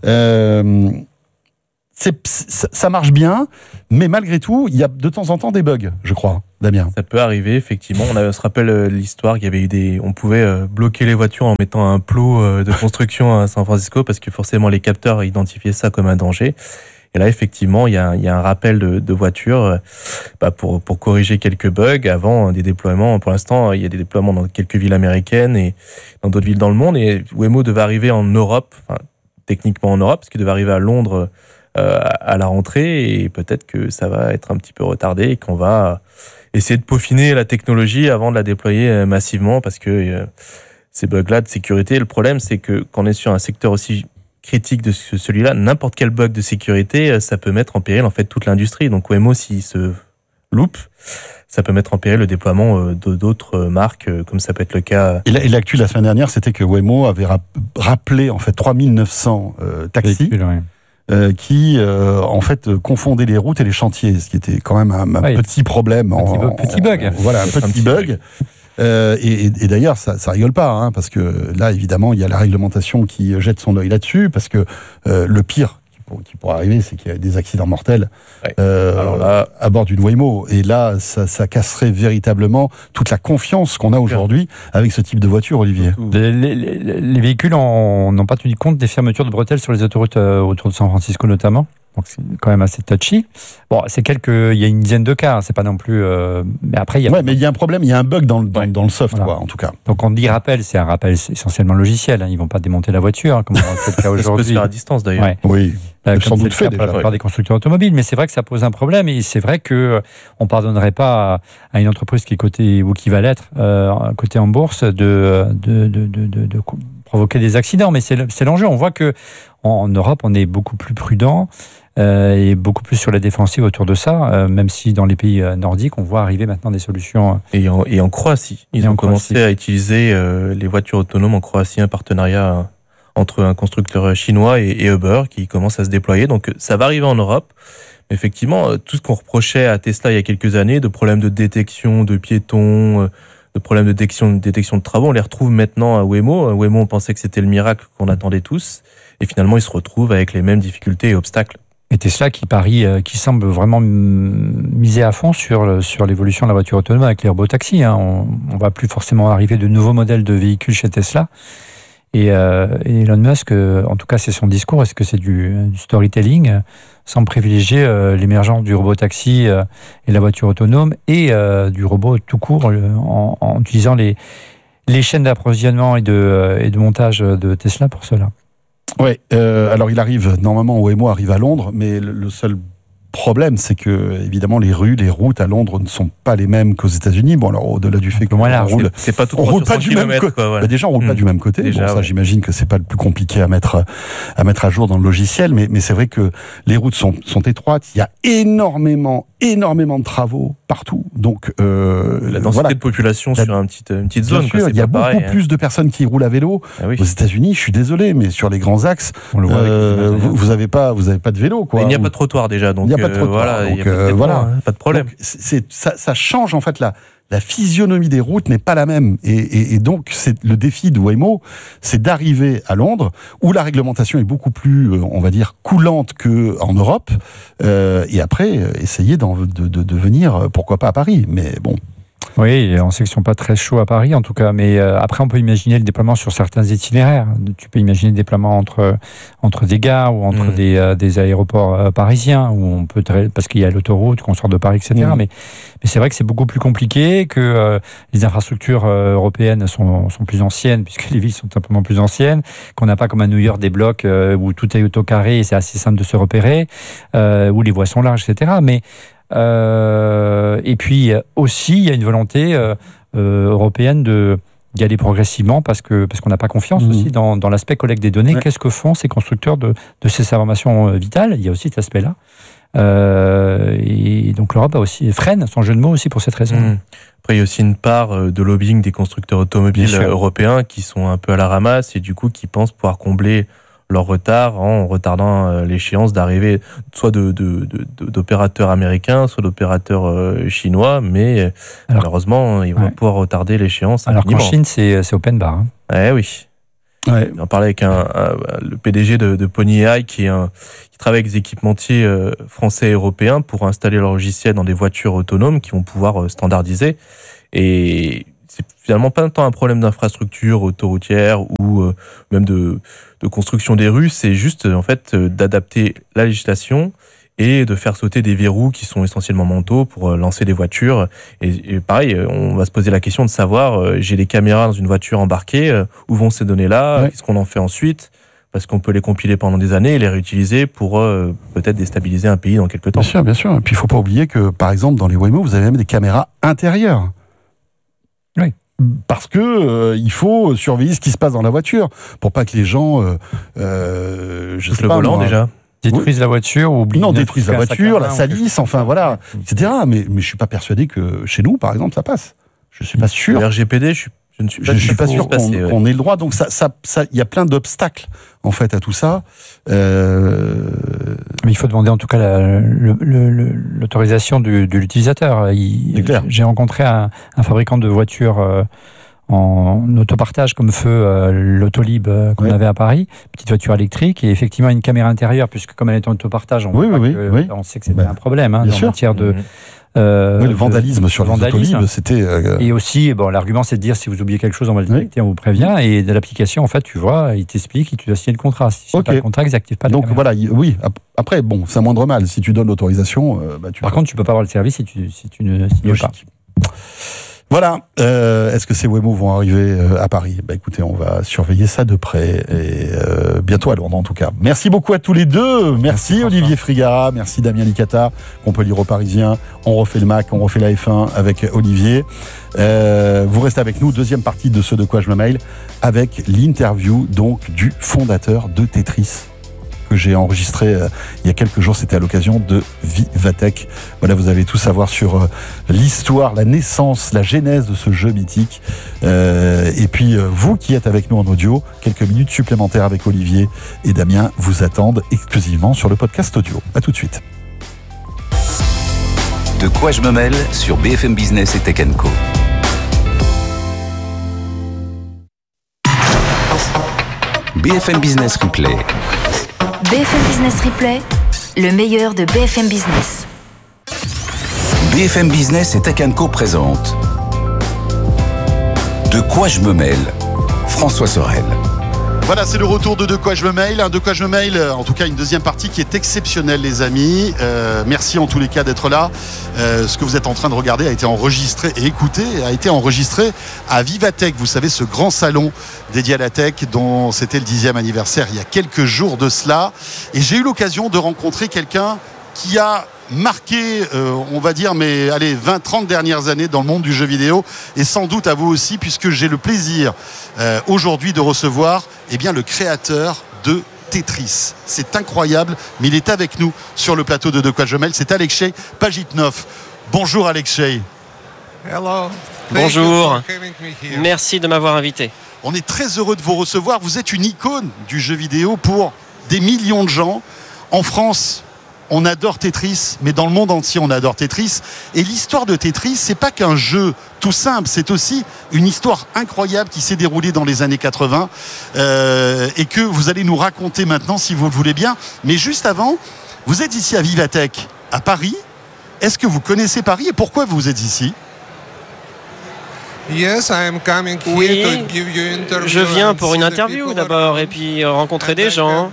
Ça marche bien, mais malgré tout, il y a de temps en temps des bugs, je crois, Damien. Ça peut arriver, effectivement. On se rappelle l'histoire qu'il y avait on pouvait bloquer les voitures en mettant un plot de construction à San Francisco parce que forcément les capteurs identifiaient ça comme un danger. Et là, effectivement, il y a un rappel de voitures pour corriger quelques bugs avant des déploiements. Pour l'instant, il y a des déploiements dans quelques villes américaines et dans d'autres villes dans le monde. Et Waymo devait arriver en Europe, techniquement en Europe, parce qu'il devait arriver à Londres à la rentrée, et peut-être que ça va être un petit peu retardé et qu'on va essayer de peaufiner la technologie avant de la déployer massivement, parce que ces bugs-là de sécurité, le problème, c'est que quand on est sur un secteur aussi critique de celui-là, n'importe quel bug de sécurité, ça peut mettre en péril en fait toute l'industrie. Donc Waymo, s'il se loupe, ça peut mettre en péril le déploiement d'autres marques, comme ça peut être le cas. Et l'actu la semaine dernière, c'était que Waymo avait rappelé en fait 3900 taxis. Qui en fait confondait les routes et les chantiers, ce qui était quand même un petit problème. Petit bug. Voilà, un petit bug. Et d'ailleurs, ça rigole pas, parce que là, évidemment, il y a la réglementation qui jette son œil là-dessus, parce que le pire qui pourrait arriver, c'est qu'il y a des accidents mortels alors là, à bord d'une Waymo. Et là, ça casserait véritablement toute la confiance qu'on a aujourd'hui avec ce type de voiture, Olivier. Les véhicules n'ont pas tenu compte des fermetures de bretelles sur les autoroutes autour de San Francisco notamment. Donc c'est quand même assez touchy. Bon, il y a une dizaine de cas, c'est pas non plus. Mais après, mais il y a un problème, il y a un bug dans le soft, en tout cas. Donc on dit rappel, c'est un rappel essentiellement logiciel. Ils vont pas démonter la voiture, comme c'est le cas aujourd'hui. Ça peut se faire à distance d'ailleurs. Ouais. Oui. Comme c'est le cas pour la plupart des constructeurs automobiles, mais c'est vrai que ça pose un problème et c'est vrai que on pardonnerait pas à une entreprise qui est cotée ou qui va l'être cotée en bourse de provoquer des accidents. Mais c'est l'enjeu. On voit que en Europe, on est beaucoup plus prudent. Et beaucoup plus sur la défensive autour de ça, même si dans les pays nordiques, on voit arriver maintenant des solutions. Et en Croatie, ils ont commencé à utiliser les voitures autonomes en Croatie, un partenariat entre un constructeur chinois et Uber qui commence à se déployer. Donc ça va arriver en Europe. Effectivement, tout ce qu'on reprochait à Tesla il y a quelques années, de problèmes de détection de piétons, de problèmes de détection de travaux, on les retrouve maintenant à Waymo. Waymo, on pensait que c'était le miracle qu'on attendait tous. Et finalement, ils se retrouvent avec les mêmes difficultés et obstacles. Et Tesla qui semble vraiment miser à fond sur l'évolution de la voiture autonome avec les robotaxis. On va plus forcément arriver de nouveaux modèles de véhicules chez Tesla. Et Elon Musk, en tout cas c'est son discours, est-ce que c'est du storytelling, sans privilégier l'émergence du robotaxi et la voiture autonome et du robot tout court en utilisant les chaînes d'approvisionnement et de montage de Tesla pour cela. Oui, alors il arrive, normalement Waymo arrive à Londres, mais le seul problème, c'est que évidemment les routes à Londres ne sont pas les mêmes qu'aux États-Unis. Bon, alors au-delà du fait qu'on roule, c'est pas tout on roule pas du même côté. Voilà. Déjà, on roule pas du même côté. Déjà, bon, ça, j'imagine que c'est pas le plus compliqué à mettre à jour dans le logiciel, mais c'est vrai que les routes sont étroites. Il y a énormément de travaux partout. Donc la densité de population sur une petite zone. Bien sûr, il y a beaucoup plus de personnes qui roulent à vélo. Aux États-Unis, je suis désolé, mais sur les grands axes, vous avez pas de vélo, quoi. Mais il n'y a pas de trottoir déjà, donc. Pas de trottoir, pas de problème. Donc, ça change en fait la physionomie des routes n'est pas la même et donc c'est le défi de Waymo, c'est d'arriver à Londres où la réglementation est beaucoup plus on va dire coulante que en Europe et après essayer de venir pourquoi pas à Paris, mais bon. Oui, on sait qu'ils ne sont pas très chauds à Paris en tout cas, mais après on peut imaginer le déploiement sur certains itinéraires. Tu peux imaginer le déploiement entre des gares ou entre des aéroports parisiens, où on peut parce qu'il y a l'autoroute, qu'on sort de Paris, etc. Mais c'est vrai que c'est beaucoup plus compliqué, que les infrastructures européennes sont plus anciennes, puisque les villes sont simplement plus anciennes, qu'on n'a pas comme à New York des blocs où tout est autocarré et c'est assez simple de se repérer, où les voies sont larges, etc. Mais et puis aussi, il y a une volonté européenne de d'y aller progressivement parce qu'on n'a pas confiance aussi dans l'aspect collecte des données. Qu'est-ce que font ces constructeurs de ces informations vitales? Il y a aussi cet aspect-là. Et donc l'Europe freine son jeu de mots aussi pour cette raison. Après, il y a aussi une part de lobbying des constructeurs automobiles européens qui sont un peu à la ramasse et du coup qui pensent pouvoir combler leur retard en retardant l'échéance d'arrivée soit d'opérateurs américains, soit d'opérateurs chinois, mais malheureusement, ils vont pouvoir retarder l'échéance. Alors qu'en Chine, c'est open bar. Oui. Ouais. On parlait avec le PDG de Pony AI qui travaille avec des équipementiers français et européens pour installer leur logiciel dans des voitures autonomes qui vont pouvoir standardiser. Et c'est finalement pas tant un problème d'infrastructure autoroutière ou même de construction des rues, c'est juste en fait d'adapter la législation et de faire sauter des verrous qui sont essentiellement mentaux pour lancer des voitures. Et pareil, on va se poser la question de savoir, j'ai des caméras dans une voiture embarquée, où vont ces données-là, qu'est-ce qu'on en fait ensuite? Parce qu'on peut les compiler pendant des années et les réutiliser pour peut-être déstabiliser un pays dans quelques temps. Bien sûr. Et puis il ne faut pas oublier que, par exemple, dans les Waymo, vous avez même des caméras intérieures. Oui. Parce que il faut surveiller ce qui se passe dans la voiture, pour pas que les gens... je sais pas, le volant déjà détruisent la voiture ou oublient. Non, détruisent la voiture, la salissent, enfin voilà, etc. Mais je suis pas persuadé que chez nous, par exemple, ça passe. Je suis pas sûr. Le RGPD, je ne suis pas sûr qu'on ait le droit. Donc il y a plein d'obstacles en fait à tout ça. Mais il faut demander en tout cas l'autorisation de l'utilisateur. J'ai rencontré un fabricant de voitures en autopartage comme feu l'Autolib qu'on avait à Paris, petite voiture électrique, et effectivement une caméra intérieure, puisque comme elle est en autopartage, on sait que c'était un problème en matière de... le vandalisme sur les Autolib, c'était... Et aussi, l'argument c'est de dire si vous oubliez quelque chose, on va le détecter, on vous prévient, et de l'application, en fait, tu vois, il t'explique et tu dois signer le contrat. Si tu n'as pas le contrat, ils n'activent pas la caméra. Voilà, après, c'est un moindre mal. Si tu donnes l'autorisation... Par contre, tu ne peux pas avoir le service si tu ne signes pas. Voilà, est-ce que ces Waymo vont arriver à Paris? Écoutez, on va surveiller ça de près et bientôt à Londres en tout cas. Merci beaucoup à tous les deux. Merci Olivier Frigara, merci Damien Licata, qu'on peut lire au Parisien. On refait le Mac, on refait la F1 avec Olivier. Vous restez avec nous, deuxième partie de ce De quoi je me mail, avec l'interview donc du fondateur de Tetris, que j'ai enregistré il y a quelques jours, c'était à l'occasion de Vivatech. Voilà, vous allez tout savoir sur l'histoire, la naissance, la genèse de ce jeu mythique. Et puis, vous qui êtes avec nous en audio, quelques minutes supplémentaires avec Olivier et Damien vous attendent exclusivement sur le podcast audio. À tout de suite. De quoi je me mêle sur BFM Business et Tech & Co. BFM Business Replay. BFM Business Replay, le meilleur de BFM Business. BFM Business et Tech & Co présente De quoi je me mêle, François Sorel. Voilà, c'est le retour de quoi je me mail. De quoi je me mail, en tout cas une deuxième partie qui est exceptionnelle, les amis. Merci en tous les cas d'être là. Ce que vous êtes en train de regarder a été enregistré et écouté, a été enregistré à Vivatech. Vous savez, ce grand salon dédié à la tech dont c'était le 10e anniversaire il y a quelques jours de cela. Et j'ai eu l'occasion de rencontrer quelqu'un qui a marqué, on va dire, 20-30 dernières années dans le monde du jeu vidéo, et sans doute à vous aussi, puisque j'ai le plaisir aujourd'hui de recevoir le créateur de Tetris. C'est incroyable, mais il est avec nous sur le plateau de quoi je mêle. C'est Alexei Pajitnov. Bonjour Alexei. Hello. Bonjour. Merci de m'avoir invité. On est très heureux de vous recevoir. Vous êtes une icône du jeu vidéo pour des millions de gens. En France, on adore Tetris, mais dans le monde entier, on adore Tetris. Et l'histoire de Tetris, c'est pas qu'un jeu tout simple, c'est aussi une histoire incroyable qui s'est déroulée dans les années 80 et que vous allez nous raconter maintenant, si vous le voulez bien. Mais juste avant, vous êtes ici à Vivatech, à Paris. Est-ce que vous connaissez Paris et pourquoi vous êtes ici ? Oui, je viens pour une interview d'abord et puis rencontrer des gens.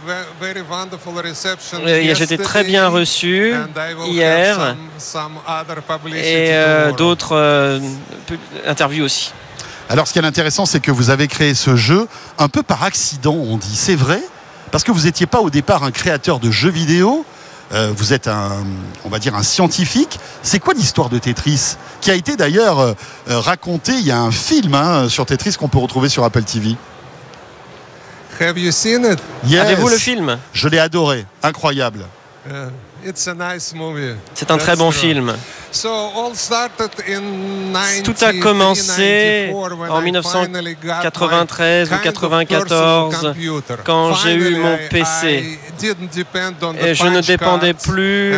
J'étais très bien reçu hier et d'autres interviews aussi. Alors ce qui est intéressant, c'est que vous avez créé ce jeu un peu par accident, on dit. C'est vrai ? Parce que vous n'étiez pas au départ un créateur de jeux vidéo. vous êtes on va dire un scientifique. C'est quoi l'histoire de Tetris, qui a été d'ailleurs racontée? Il y a un film sur Tetris qu'on peut retrouver sur Apple TV. Have you seen it? Yes. Avez-vous le film? Je l'ai adoré, incroyable. It's a nice movie. C'est un très bon film. Tout a commencé en 1993 ou 1994 quand j'ai eu mon PC. Et je ne dépendais plus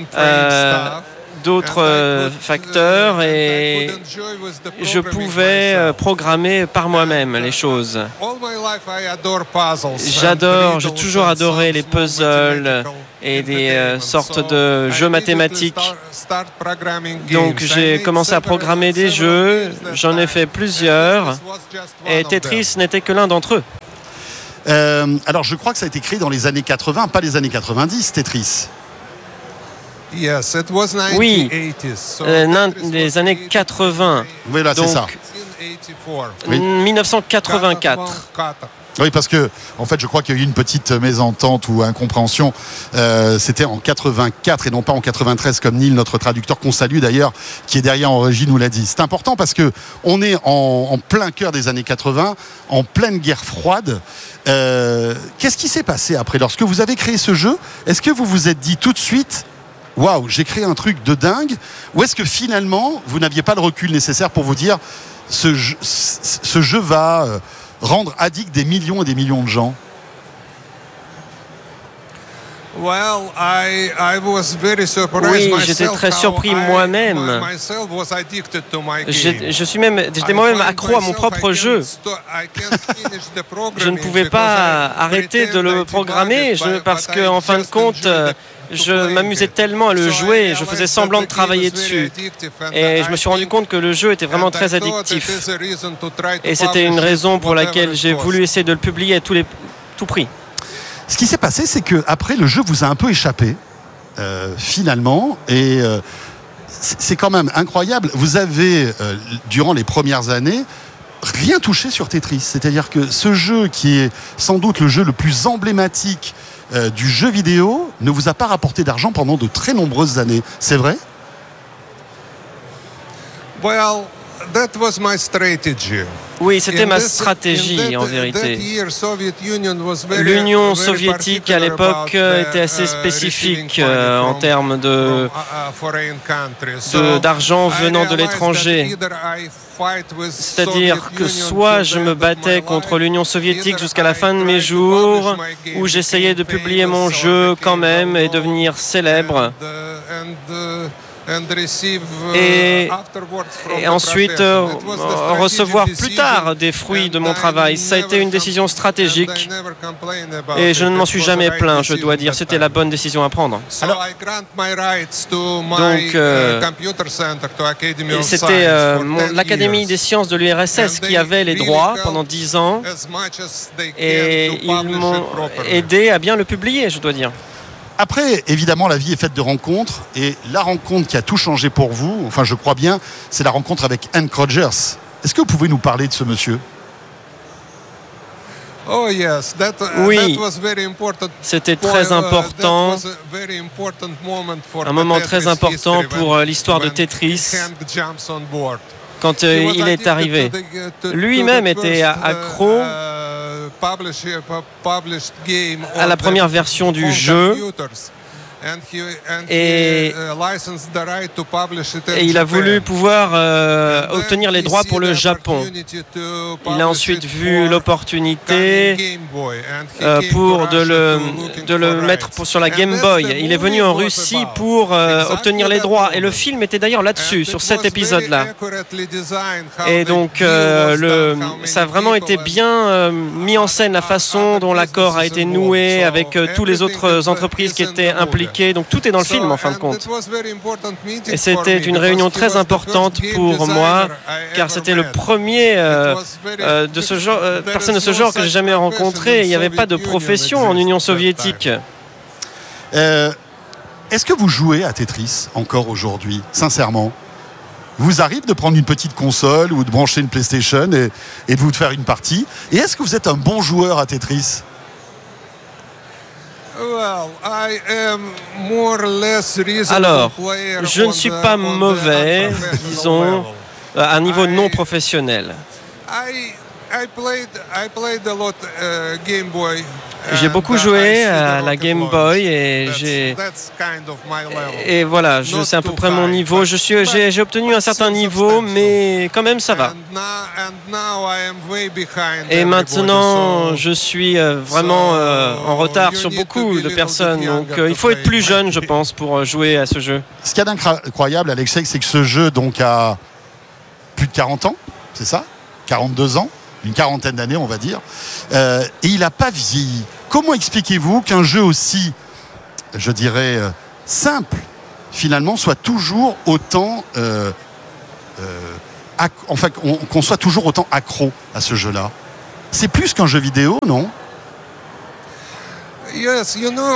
d'autres facteurs et je pouvais programmer par moi-même les choses. J'ai toujours adoré les puzzles et des sortes de jeux mathématiques. Donc j'ai commencé à programmer des jeux, j'en ai fait plusieurs et Tetris n'était que l'un d'entre eux. Alors je crois que ça a été créé dans les années 80, pas les années 90, Tetris. Oui, les années 80. Oui, là, c'est ça. Oui. 1984. Oui, parce que, en fait, je crois qu'il y a eu une petite mésentente ou incompréhension. C'était en 84 et non pas en 93, comme Neil, notre traducteur, qu'on salue d'ailleurs, qui est derrière en régie, nous l'a dit. C'est important parce que on est en plein cœur des années 80, en pleine guerre froide. Qu'est-ce qui s'est passé après? Lorsque vous avez créé ce jeu, est-ce que vous vous êtes dit tout de suite, waouh, j'ai créé un truc de dingue, ou est-ce que finalement, vous n'aviez pas le recul nécessaire pour vous dire, ce jeu va rendre addict des millions et des millions de gens? Oui, j'étais très surpris moi-même. J'étais moi-même accro à mon propre jeu. Je ne pouvais pas arrêter de le programmer parce qu'en fin de compte, je m'amusais tellement à le jouer, je faisais semblant de travailler dessus. Et je me suis rendu compte que le jeu était vraiment très addictif. Et c'était une raison pour laquelle j'ai voulu essayer de le publier à tout prix. Ce qui s'est passé, c'est qu'après, le jeu vous a un peu échappé, finalement. Et c'est quand même incroyable. Vous avez, durant les premières années, rien touché sur Tetris. C'est-à-dire que ce jeu, qui est sans doute le jeu le plus emblématique du jeu vidéo, ne vous a pas rapporté d'argent pendant de très nombreuses années. C'est vrai? Oui, c'était ma stratégie en vérité. L'Union soviétique à l'époque était assez spécifique en termes d'argent venant de l'étranger. C'est-à-dire que soit je me battais contre l'Union soviétique jusqu'à la fin de mes jours, ou j'essayais de publier mon jeu quand même et devenir célèbre. Et ensuite recevoir plus tard des fruits de mon travail. Ça a été une décision stratégique et je ne m'en suis jamais plaint, je dois dire. C'était la bonne décision à prendre. Donc, c'était l'Académie des sciences de l'URSS qui avait les droits pendant 10 ans et ils m'ont aidé à bien le publier, je dois dire. Après, évidemment, la vie est faite de rencontres. Et la rencontre qui a tout changé pour vous, enfin je crois bien, c'est la rencontre avec Hank Rogers. Est-ce que vous pouvez nous parler de ce monsieur? Oui, c'était très important, un moment très important pour l'histoire de Tetris. Quand il est arrivé, lui-même était accro à la première version du jeu et il a voulu pouvoir obtenir les droits pour le Japon. Il a ensuite vu l'opportunité pour de le mettre sur la Game Boy. Il est venu en Russie pour obtenir les droits. Et le film était d'ailleurs là-dessus, sur cet épisode-là. Et donc, ça a vraiment été bien mis en scène, la façon dont l'accord a été noué avec toutes les autres entreprises qui étaient impliquées. Donc tout est dans le film en fin de compte. Et c'était une réunion très importante pour moi, car c'était le premier de ce genre, personne de ce genre que j'ai jamais rencontré. Il n'y avait pas de profession en Union soviétique. Est-ce que vous jouez à Tetris encore aujourd'hui, sincèrement? Vous arrive de prendre une petite console ou de brancher une PlayStation et de vous faire une partie? Et est-ce que vous êtes un bon joueur à Tetris? Alors, je ne suis pas mauvais, disons, à un niveau non professionnel. J'ai beaucoup joué à la Game Boy et voilà, c'est à peu près mon niveau. J'ai obtenu un certain niveau, mais quand même ça va. Et maintenant, je suis vraiment en retard sur beaucoup de personnes. Donc, il faut être plus jeune, je pense, pour jouer à ce jeu. Ce qu'il y a d'incroyable, Alexei, c'est que ce jeu donc a plus de 40 ans, c'est ça ? 42 ans, une quarantaine d'années, on va dire. Et il n'a pas vieilli. Comment expliquez-vous qu'un jeu aussi, je dirais, simple, finalement, soit toujours autant... qu'on soit toujours autant accro à ce jeu-là? C'est plus qu'un jeu vidéo, non? Yes,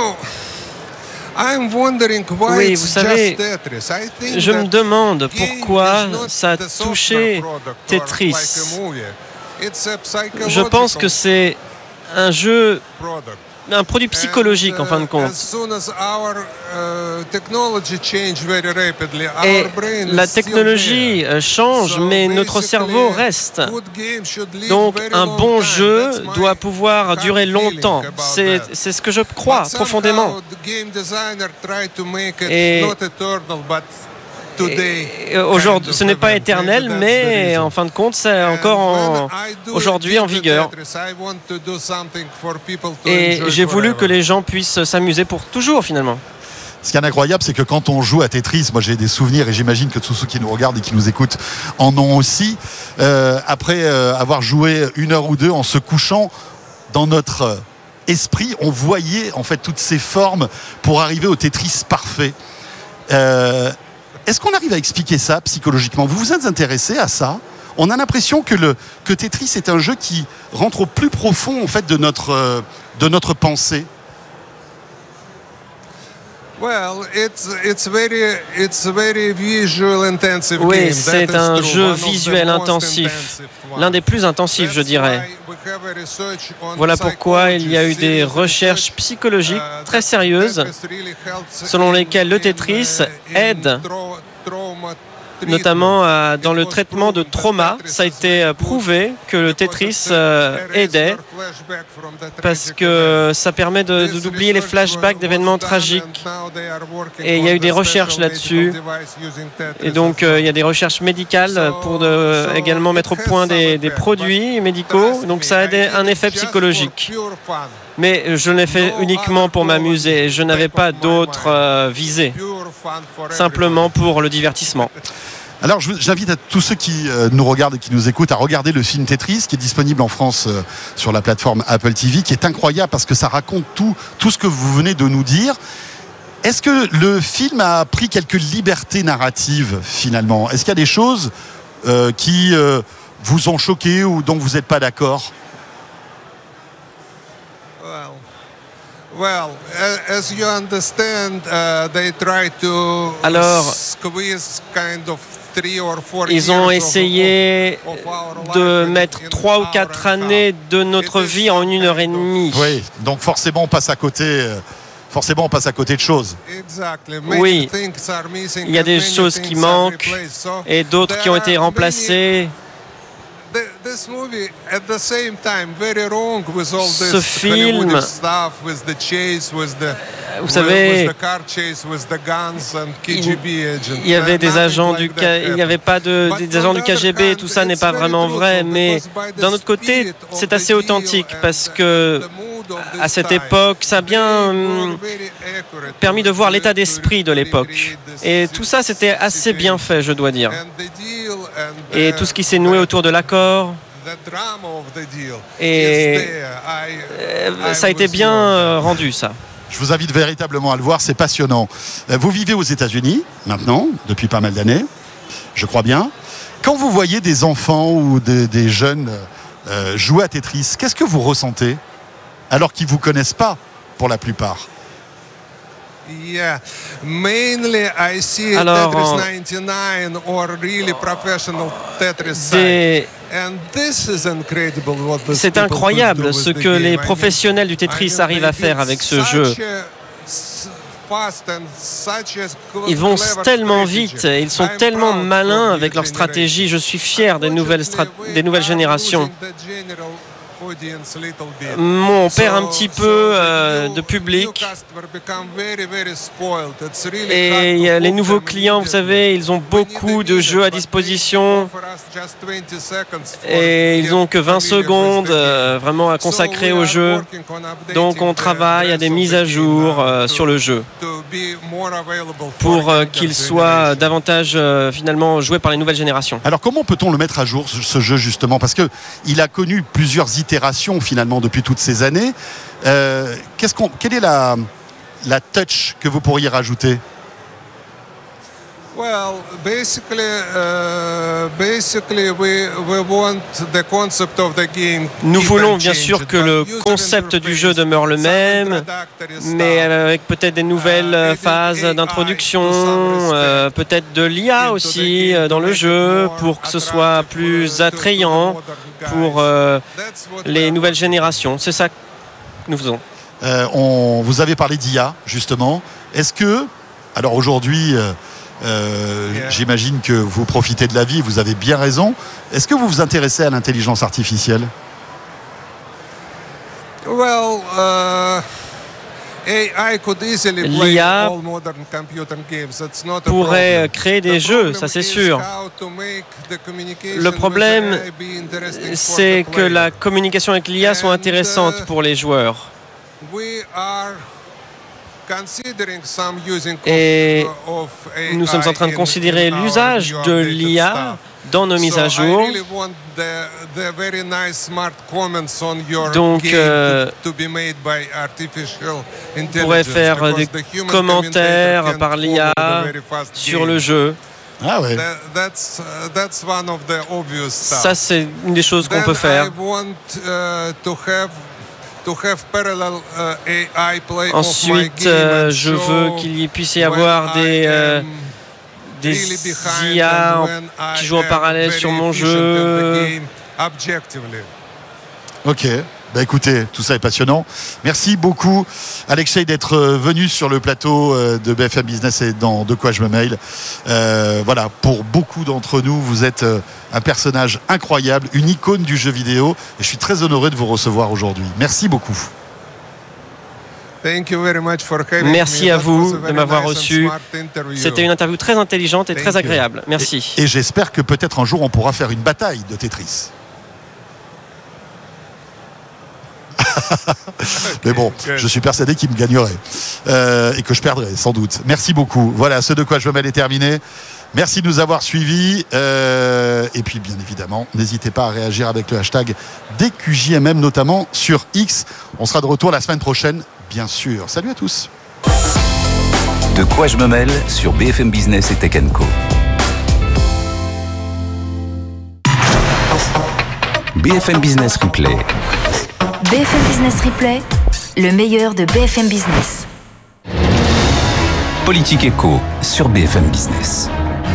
oui, vous savez, je me demande pourquoi ça a touché Tetris. Je pense que c'est un jeu, un produit psychologique en fin de compte. Et la technologie change, mais notre cerveau reste. Donc un bon jeu doit pouvoir durer longtemps. C'est ce que je crois profondément. Et aujourd'hui, ce n'est pas éternel, mais en fin de compte, c'est encore aujourd'hui en vigueur. Et j'ai voulu que les gens puissent s'amuser pour toujours, finalement. Ce qui est incroyable, c'est que quand on joue à Tetris, moi j'ai des souvenirs, et j'imagine que tous ceux qui nous regardent et qui nous écoutent en ont aussi, après avoir joué 1 heure ou 2 en se couchant dans notre esprit, on voyait en fait toutes ces formes pour arriver au Tetris parfait. Est-ce qu'on arrive à expliquer ça psychologiquement? Vous vous êtes intéressé à ça? On a l'impression que Tetris est un jeu qui rentre au plus profond en fait de notre pensée. Oui, c'est un jeu visuel intensif, l'un des plus intensifs, je dirais. Voilà pourquoi il y a eu des recherches psychologiques très sérieuses selon lesquelles le Tetris aide notamment dans le traitement de trauma. Ça a été prouvé que le Tetris aidait parce que ça permet d'oublier les flashbacks d'événements tragiques. Et il y a eu des recherches là-dessus. Et donc il y a des recherches médicales pour également mettre au point des produits médicaux. Donc ça a un effet psychologique. Mais je l'ai fait uniquement pour m'amuser. Je n'avais pas d'autres visées. Simplement pour le divertissement. Alors j'invite à tous ceux qui nous regardent et qui nous écoutent à regarder le film Tetris qui est disponible en France sur la plateforme Apple TV, qui est incroyable parce que ça raconte tout ce que vous venez de nous dire. Est-ce que le film a pris quelques libertés narratives finalement? Est-ce qu'il y a des choses qui vous ont choqué ou dont vous n'êtes pas d'accord? Alors, ils ont essayé de mettre 3 ou 4 années de notre vie en 1 heure et demie. Oui, donc forcément on passe à côté. Forcément, on passe à côté de choses. Oui, il y a des choses qui manquent et d'autres qui ont été remplacées. Ce film, vous savez, il y avait des agents du il n'y avait pas des agents du KGB, tout ça n'est pas vraiment vrai, mais d'un autre côté, c'est assez authentique parce que à cette époque, ça a bien permis de voir l'état d'esprit de l'époque. Et tout ça, c'était assez bien fait, je dois dire. Et tout ce qui s'est noué autour de l'accord. Et ça a été bien rendu, ça. Je vous invite véritablement à le voir, c'est passionnant. Vous vivez aux États-Unis maintenant, depuis pas mal d'années, je crois bien. Quand vous voyez des enfants ou des jeunes jouer à Tetris, qu'est-ce que vous ressentez alors qu'ils ne vous connaissent pas pour la plupart? Alors, C'est incroyable ce que les professionnels du Tetris arrivent à faire avec ce jeu. Ils vont tellement vite, ils sont tellement malins avec leur stratégie. Je suis fier des nouvelles générations. On perd un petit peu de public. Et les nouveaux clients, vous savez, ils ont beaucoup de jeux à disposition. Et ils n'ont que 20 secondes vraiment à consacrer au jeu. Donc on travaille à des mises à jour sur le jeu pour qu'il soit davantage finalement joué par les nouvelles générations. Alors comment peut-on le mettre à jour, ce jeu, justement? Parce qu'il a connu plusieurs itérations finalement depuis toutes ces années. Quelle est la touch que vous pourriez rajouter? Nous voulons bien sûr que le concept du jeu demeure le même, mais avec peut-être des nouvelles phases d'introduction, peut-être de l'IA aussi dans le jeu pour que ce soit plus attrayant pour les nouvelles générations. C'est ça que nous faisons. Vous avez parlé d'IA justement. Est-ce que, alors aujourd'hui, j'imagine que vous profitez de la vie, vous avez bien raison. Est-ce que vous vous intéressez à l'intelligence artificielle? L'IA pourrait créer des jeux, ça c'est sûr. Le problème, c'est que la communication avec l'IA soit intéressante pour les joueurs. Et nous sommes en train de considérer l'usage de l'IA dans nos mises à jour. Donc, on pourrait faire des commentaires par l'IA sur le jeu. Ah ouais. Ça, c'est une des choses qu'on peut faire. Ensuite, je veux qu'il puisse y avoir des IA qui jouent en parallèle sur mon jeu. Ok, bah écoutez, tout ça est passionnant. Merci beaucoup Alexei d'être venu sur le plateau de BFM Business et dans De quoi je me mail. Voilà, pour beaucoup d'entre nous, vous êtes un personnage incroyable, une icône du jeu vidéo et je suis très honoré de vous recevoir aujourd'hui. Merci beaucoup. Merci à vous de m'avoir reçu. C'était une interview très intelligente et très agréable. Merci. Et j'espère que peut-être un jour on pourra faire une bataille de Tetris. Mais bon, je suis persuadé qu'il me gagnerait et que je perdrais sans doute. Merci beaucoup. Voilà, ce De quoi je me mêle est terminé. Merci de nous avoir suivis et puis bien évidemment n'hésitez pas à réagir avec le hashtag DQJMM notamment sur X. On sera de retour la semaine prochaine bien sûr. Salut à tous. De quoi je me mêle sur BFM Business et Tech & Co. BFM Business Replay. BFM Business Replay, le meilleur de BFM Business. Politique Éco sur BFM Business.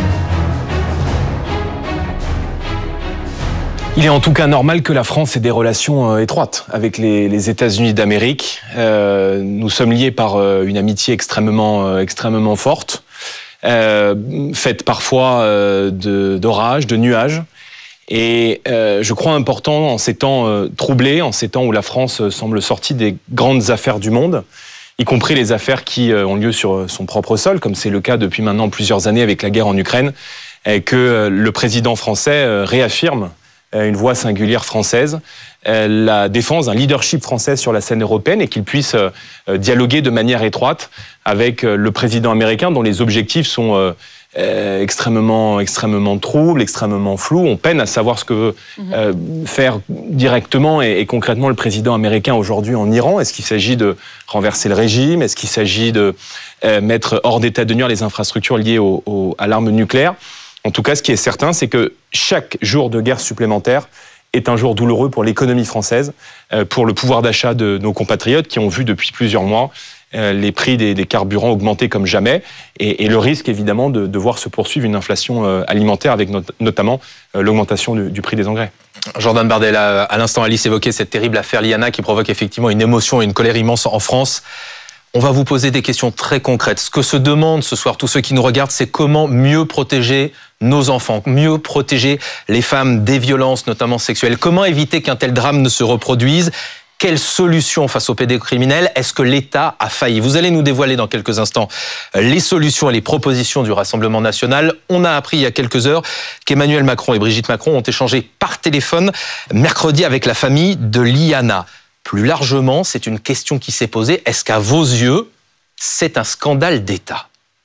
Il est en tout cas normal que la France ait des relations étroites avec les États-Unis d'Amérique. Nous sommes liés par une amitié extrêmement forte, faite parfois d'orages, de nuages. Et je crois important en ces temps troublés, en ces temps où la France semble sortie des grandes affaires du monde, y compris les affaires qui ont lieu sur son propre sol, comme c'est le cas depuis maintenant plusieurs années avec la guerre en Ukraine, que le président français réaffirme une voix singulière française, la défense d'un leadership français sur la scène européenne et qu'il puisse dialoguer de manière étroite avec le président américain dont les objectifs sont extrêmement troubles, extrêmement flous. On peine à savoir ce que veut faire directement et concrètement le président américain aujourd'hui en Iran. Est-ce qu'il s'agit de renverser le régime? Est-ce qu'il s'agit de mettre hors d'état de nuire les infrastructures liées à l'arme nucléaire? En tout cas, ce qui est certain, c'est que chaque jour de guerre supplémentaire est un jour douloureux pour l'économie française, pour le pouvoir d'achat de nos compatriotes qui ont vu depuis plusieurs mois les prix des carburants augmenter comme jamais et le risque évidemment de voir se poursuivre une inflation alimentaire avec notamment l'augmentation du prix des engrais. Jordan Bardella, à l'instant, Alice évoquait cette terrible affaire Liana qui provoque effectivement une émotion et une colère immense en France. On va vous poser des questions très concrètes. Ce que se demandent ce soir tous ceux qui nous regardent, c'est comment mieux protéger nos enfants, mieux protéger les femmes des violences, notamment sexuelles. Comment éviter qu'un tel drame ne se reproduise ? Quelle solution face aux pédocriminels ? Est-ce que l'État a failli ? Vous allez nous dévoiler dans quelques instants les solutions et les propositions du Rassemblement national. On a appris il y a quelques heures qu'Emmanuel Macron et Brigitte Macron ont échangé par téléphone mercredi avec la famille de Liana. Plus largement, c'est une question qui s'est posée. Est-ce qu'à vos yeux, c'est un scandale d'État ?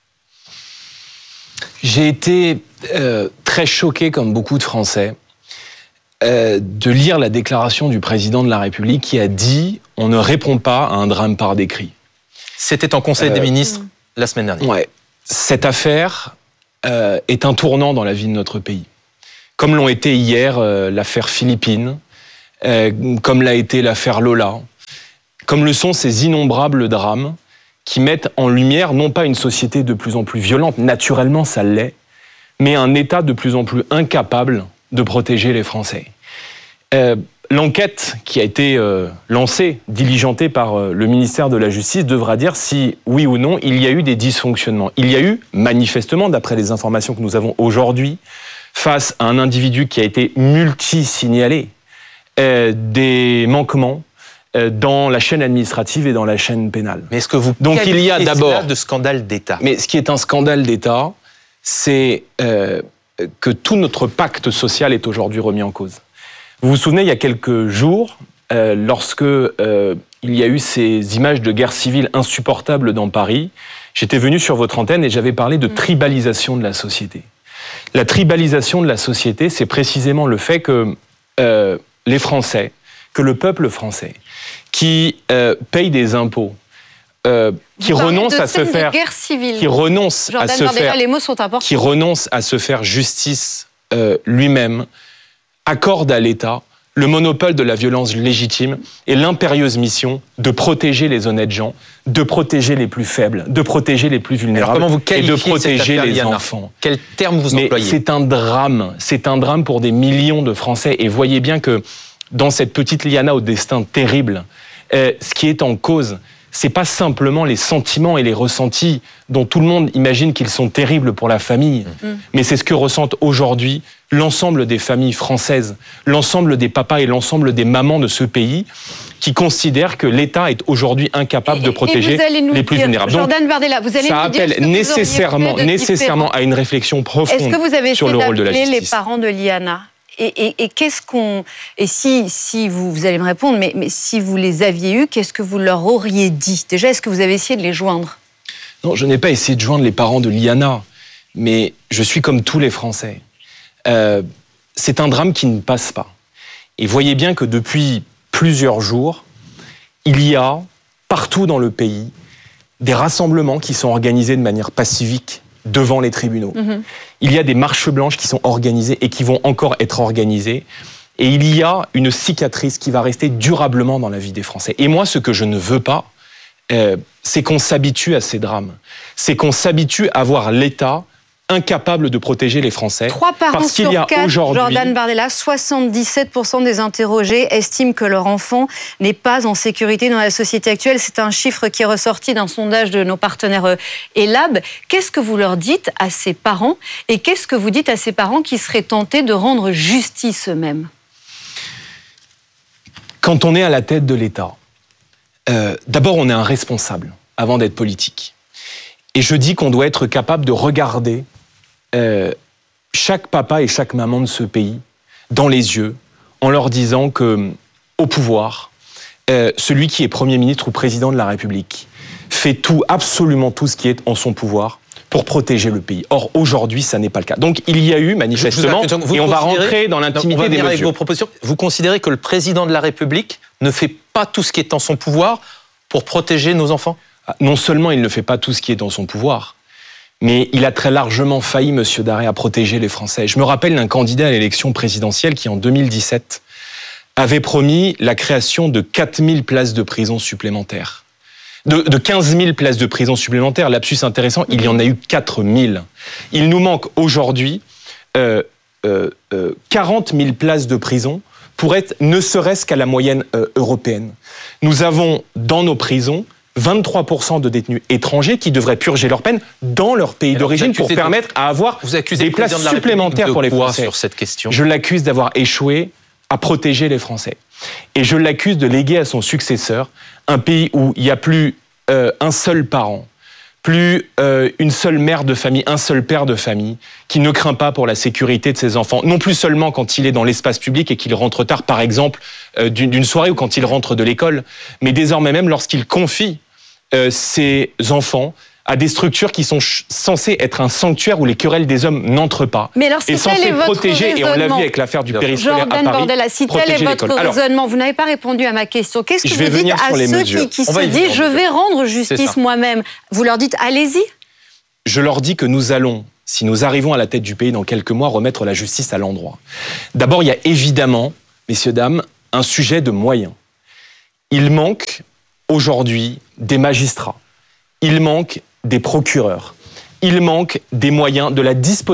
J'ai été très choqué, comme beaucoup de Français, de lire la déclaration du président de la République qui a dit « on ne répond pas à un drame par des cris ». C'était en Conseil des ministres la semaine dernière. Ouais. Cette affaire est un tournant dans la vie de notre pays. Comme l'ont été hier l'affaire Philippines, comme l'a été l'affaire Lola, comme le sont ces innombrables drames qui mettent en lumière non pas une société de plus en plus violente, naturellement ça l'est, mais un État de plus en plus incapable de protéger les Français. L'enquête qui a été lancée, diligentée par le ministère de la Justice devra dire si, oui ou non, il y a eu des dysfonctionnements. Il y a eu, manifestement, d'après les informations que nous avons aujourd'hui, face à un individu qui a été multi-signalé, des manquements dans la chaîne administrative et dans la chaîne pénale. Mais est-ce que vous donc il y a d'abord de scandale d'État ? Mais ce qui est un scandale d'État, c'est que tout notre pacte social est aujourd'hui remis en cause. Vous vous souvenez, il y a quelques jours, lorsque il y a eu ces images de guerre civile insupportables dans Paris, j'étais venu sur votre antenne et j'avais parlé de tribalisation de la société. La tribalisation de la société, c'est précisément le fait que les Français, que le peuple français, qui paye des impôts, qui renonce à se faire, qui renonce à se faire, les mots sont importants, qui renonce à se faire justice lui-même, accorde à l'État le monopole de la violence légitime et l'impérieuse mission de protéger les honnêtes gens, de protéger les plus faibles, de protéger les plus vulnérables et de protéger les enfants. Quel terme vous employez ? Mais c'est un drame pour des millions de Français. Et voyez bien que dans cette petite Liana au destin terrible, ce qui est en cause, c'est pas simplement les sentiments et les ressentis dont tout le monde imagine qu'ils sont terribles pour la famille, mais c'est ce que ressentent aujourd'hui l'ensemble des familles françaises, l'ensemble des papas et l'ensemble des mamans de ce pays qui considèrent que l'État est aujourd'hui incapable de protéger les plus vulnérables. Jordan Bardella, vous allez ça appelle nécessairement à une réflexion profonde sur le rôle de la justice. Est-ce que vous avez essayé d'appeler les parents de Liana ? Et qu'est-ce qu'on... Et si vous allez me répondre, mais si vous les aviez eus, qu'est-ce que vous leur auriez dit ? Déjà, est-ce que vous avez essayé de les joindre ? Non, je n'ai pas essayé de joindre les parents de Liana, mais je suis comme tous les Français. C'est un drame qui ne passe pas. Et voyez bien que depuis plusieurs jours, il y a partout dans le pays des rassemblements qui sont organisés de manière pacifique devant les tribunaux. Il y a des marches blanches qui sont organisées et qui vont encore être organisées. Et il y a une cicatrice qui va rester durablement dans la vie des Français. Et moi, ce que je ne veux pas, c'est qu'on s'habitue à ces drames. C'est qu'on s'habitue à voir l'État incapable de protéger les Français. 3 parents sur 4, Jordan Bardella, 77% des interrogés estiment que leur enfant n'est pas en sécurité dans la société actuelle. C'est un chiffre qui est ressorti d'un sondage de nos partenaires Elab. Qu'est-ce que vous leur dites à ces parents et qu'est-ce que vous dites à ces parents qui seraient tentés de rendre justice eux-mêmes ? Quand on est à la tête de l'État, d'abord on est un responsable avant d'être politique. Et je dis qu'on doit être capable de regarder chaque papa et chaque maman de ce pays dans les yeux en leur disant que, au pouvoir, celui qui est Premier ministre ou Président de la République fait tout, absolument tout ce qui est en son pouvoir pour protéger le pays. Or, aujourd'hui, ça n'est pas le cas. Donc, il y a eu manifestement, et on va rentrer dans l'intimité des mesures. Avec vos propositions. Vous considérez que le Président de la République ne fait pas tout ce qui est en son pouvoir pour protéger nos enfants ? Non seulement il ne fait pas tout ce qui est dans son pouvoir, mais il a très largement failli, Monsieur Daré, à protéger les Français. Je me rappelle d'un candidat à l'élection présidentielle qui, en 2017, avait promis la création de 4000 places de prison supplémentaires. De 15 000 places de prison supplémentaires. Lapsus intéressant, il y en a eu 4000. Il nous manque aujourd'hui 40 000 places de prison pour être ne serait-ce qu'à la moyenne européenne. Nous avons dans nos prisons 23% de détenus étrangers qui devraient purger leur peine dans leur pays d'origine pour permettre à avoir des places supplémentaires pour les Français. Sur cette question. Je l'accuse d'avoir échoué à protéger les Français. Et je l'accuse de léguer à son successeur un pays où il n'y a plus un seul parent, plus une seule mère de famille, un seul père de famille, qui ne craint pas pour la sécurité de ses enfants, non plus seulement quand il est dans l'espace public et qu'il rentre tard, par exemple, d'une soirée ou quand il rentre de l'école, mais désormais même lorsqu'il confie ses enfants à des structures qui sont censées être un sanctuaire où les querelles des hommes n'entrent pas. Mais alors, si tel est votre protéger, et on l'a vu avec l'affaire du périscolaire à Paris, Bordella, si tel est votre raisonnement, vous n'avez pas répondu à ma question. Qu'est-ce que vous dites à ceux qui se disent « je vais rendre justice moi-même » Vous leur dites « allez-y » Je leur dis que nous allons, si nous arrivons à la tête du pays dans quelques mois, remettre la justice à l'endroit. D'abord, il y a évidemment, messieurs, dames, un sujet de moyens. Il manque aujourd'hui des magistrats. Il manque des procureurs. Il manque des moyens, de la disponibilité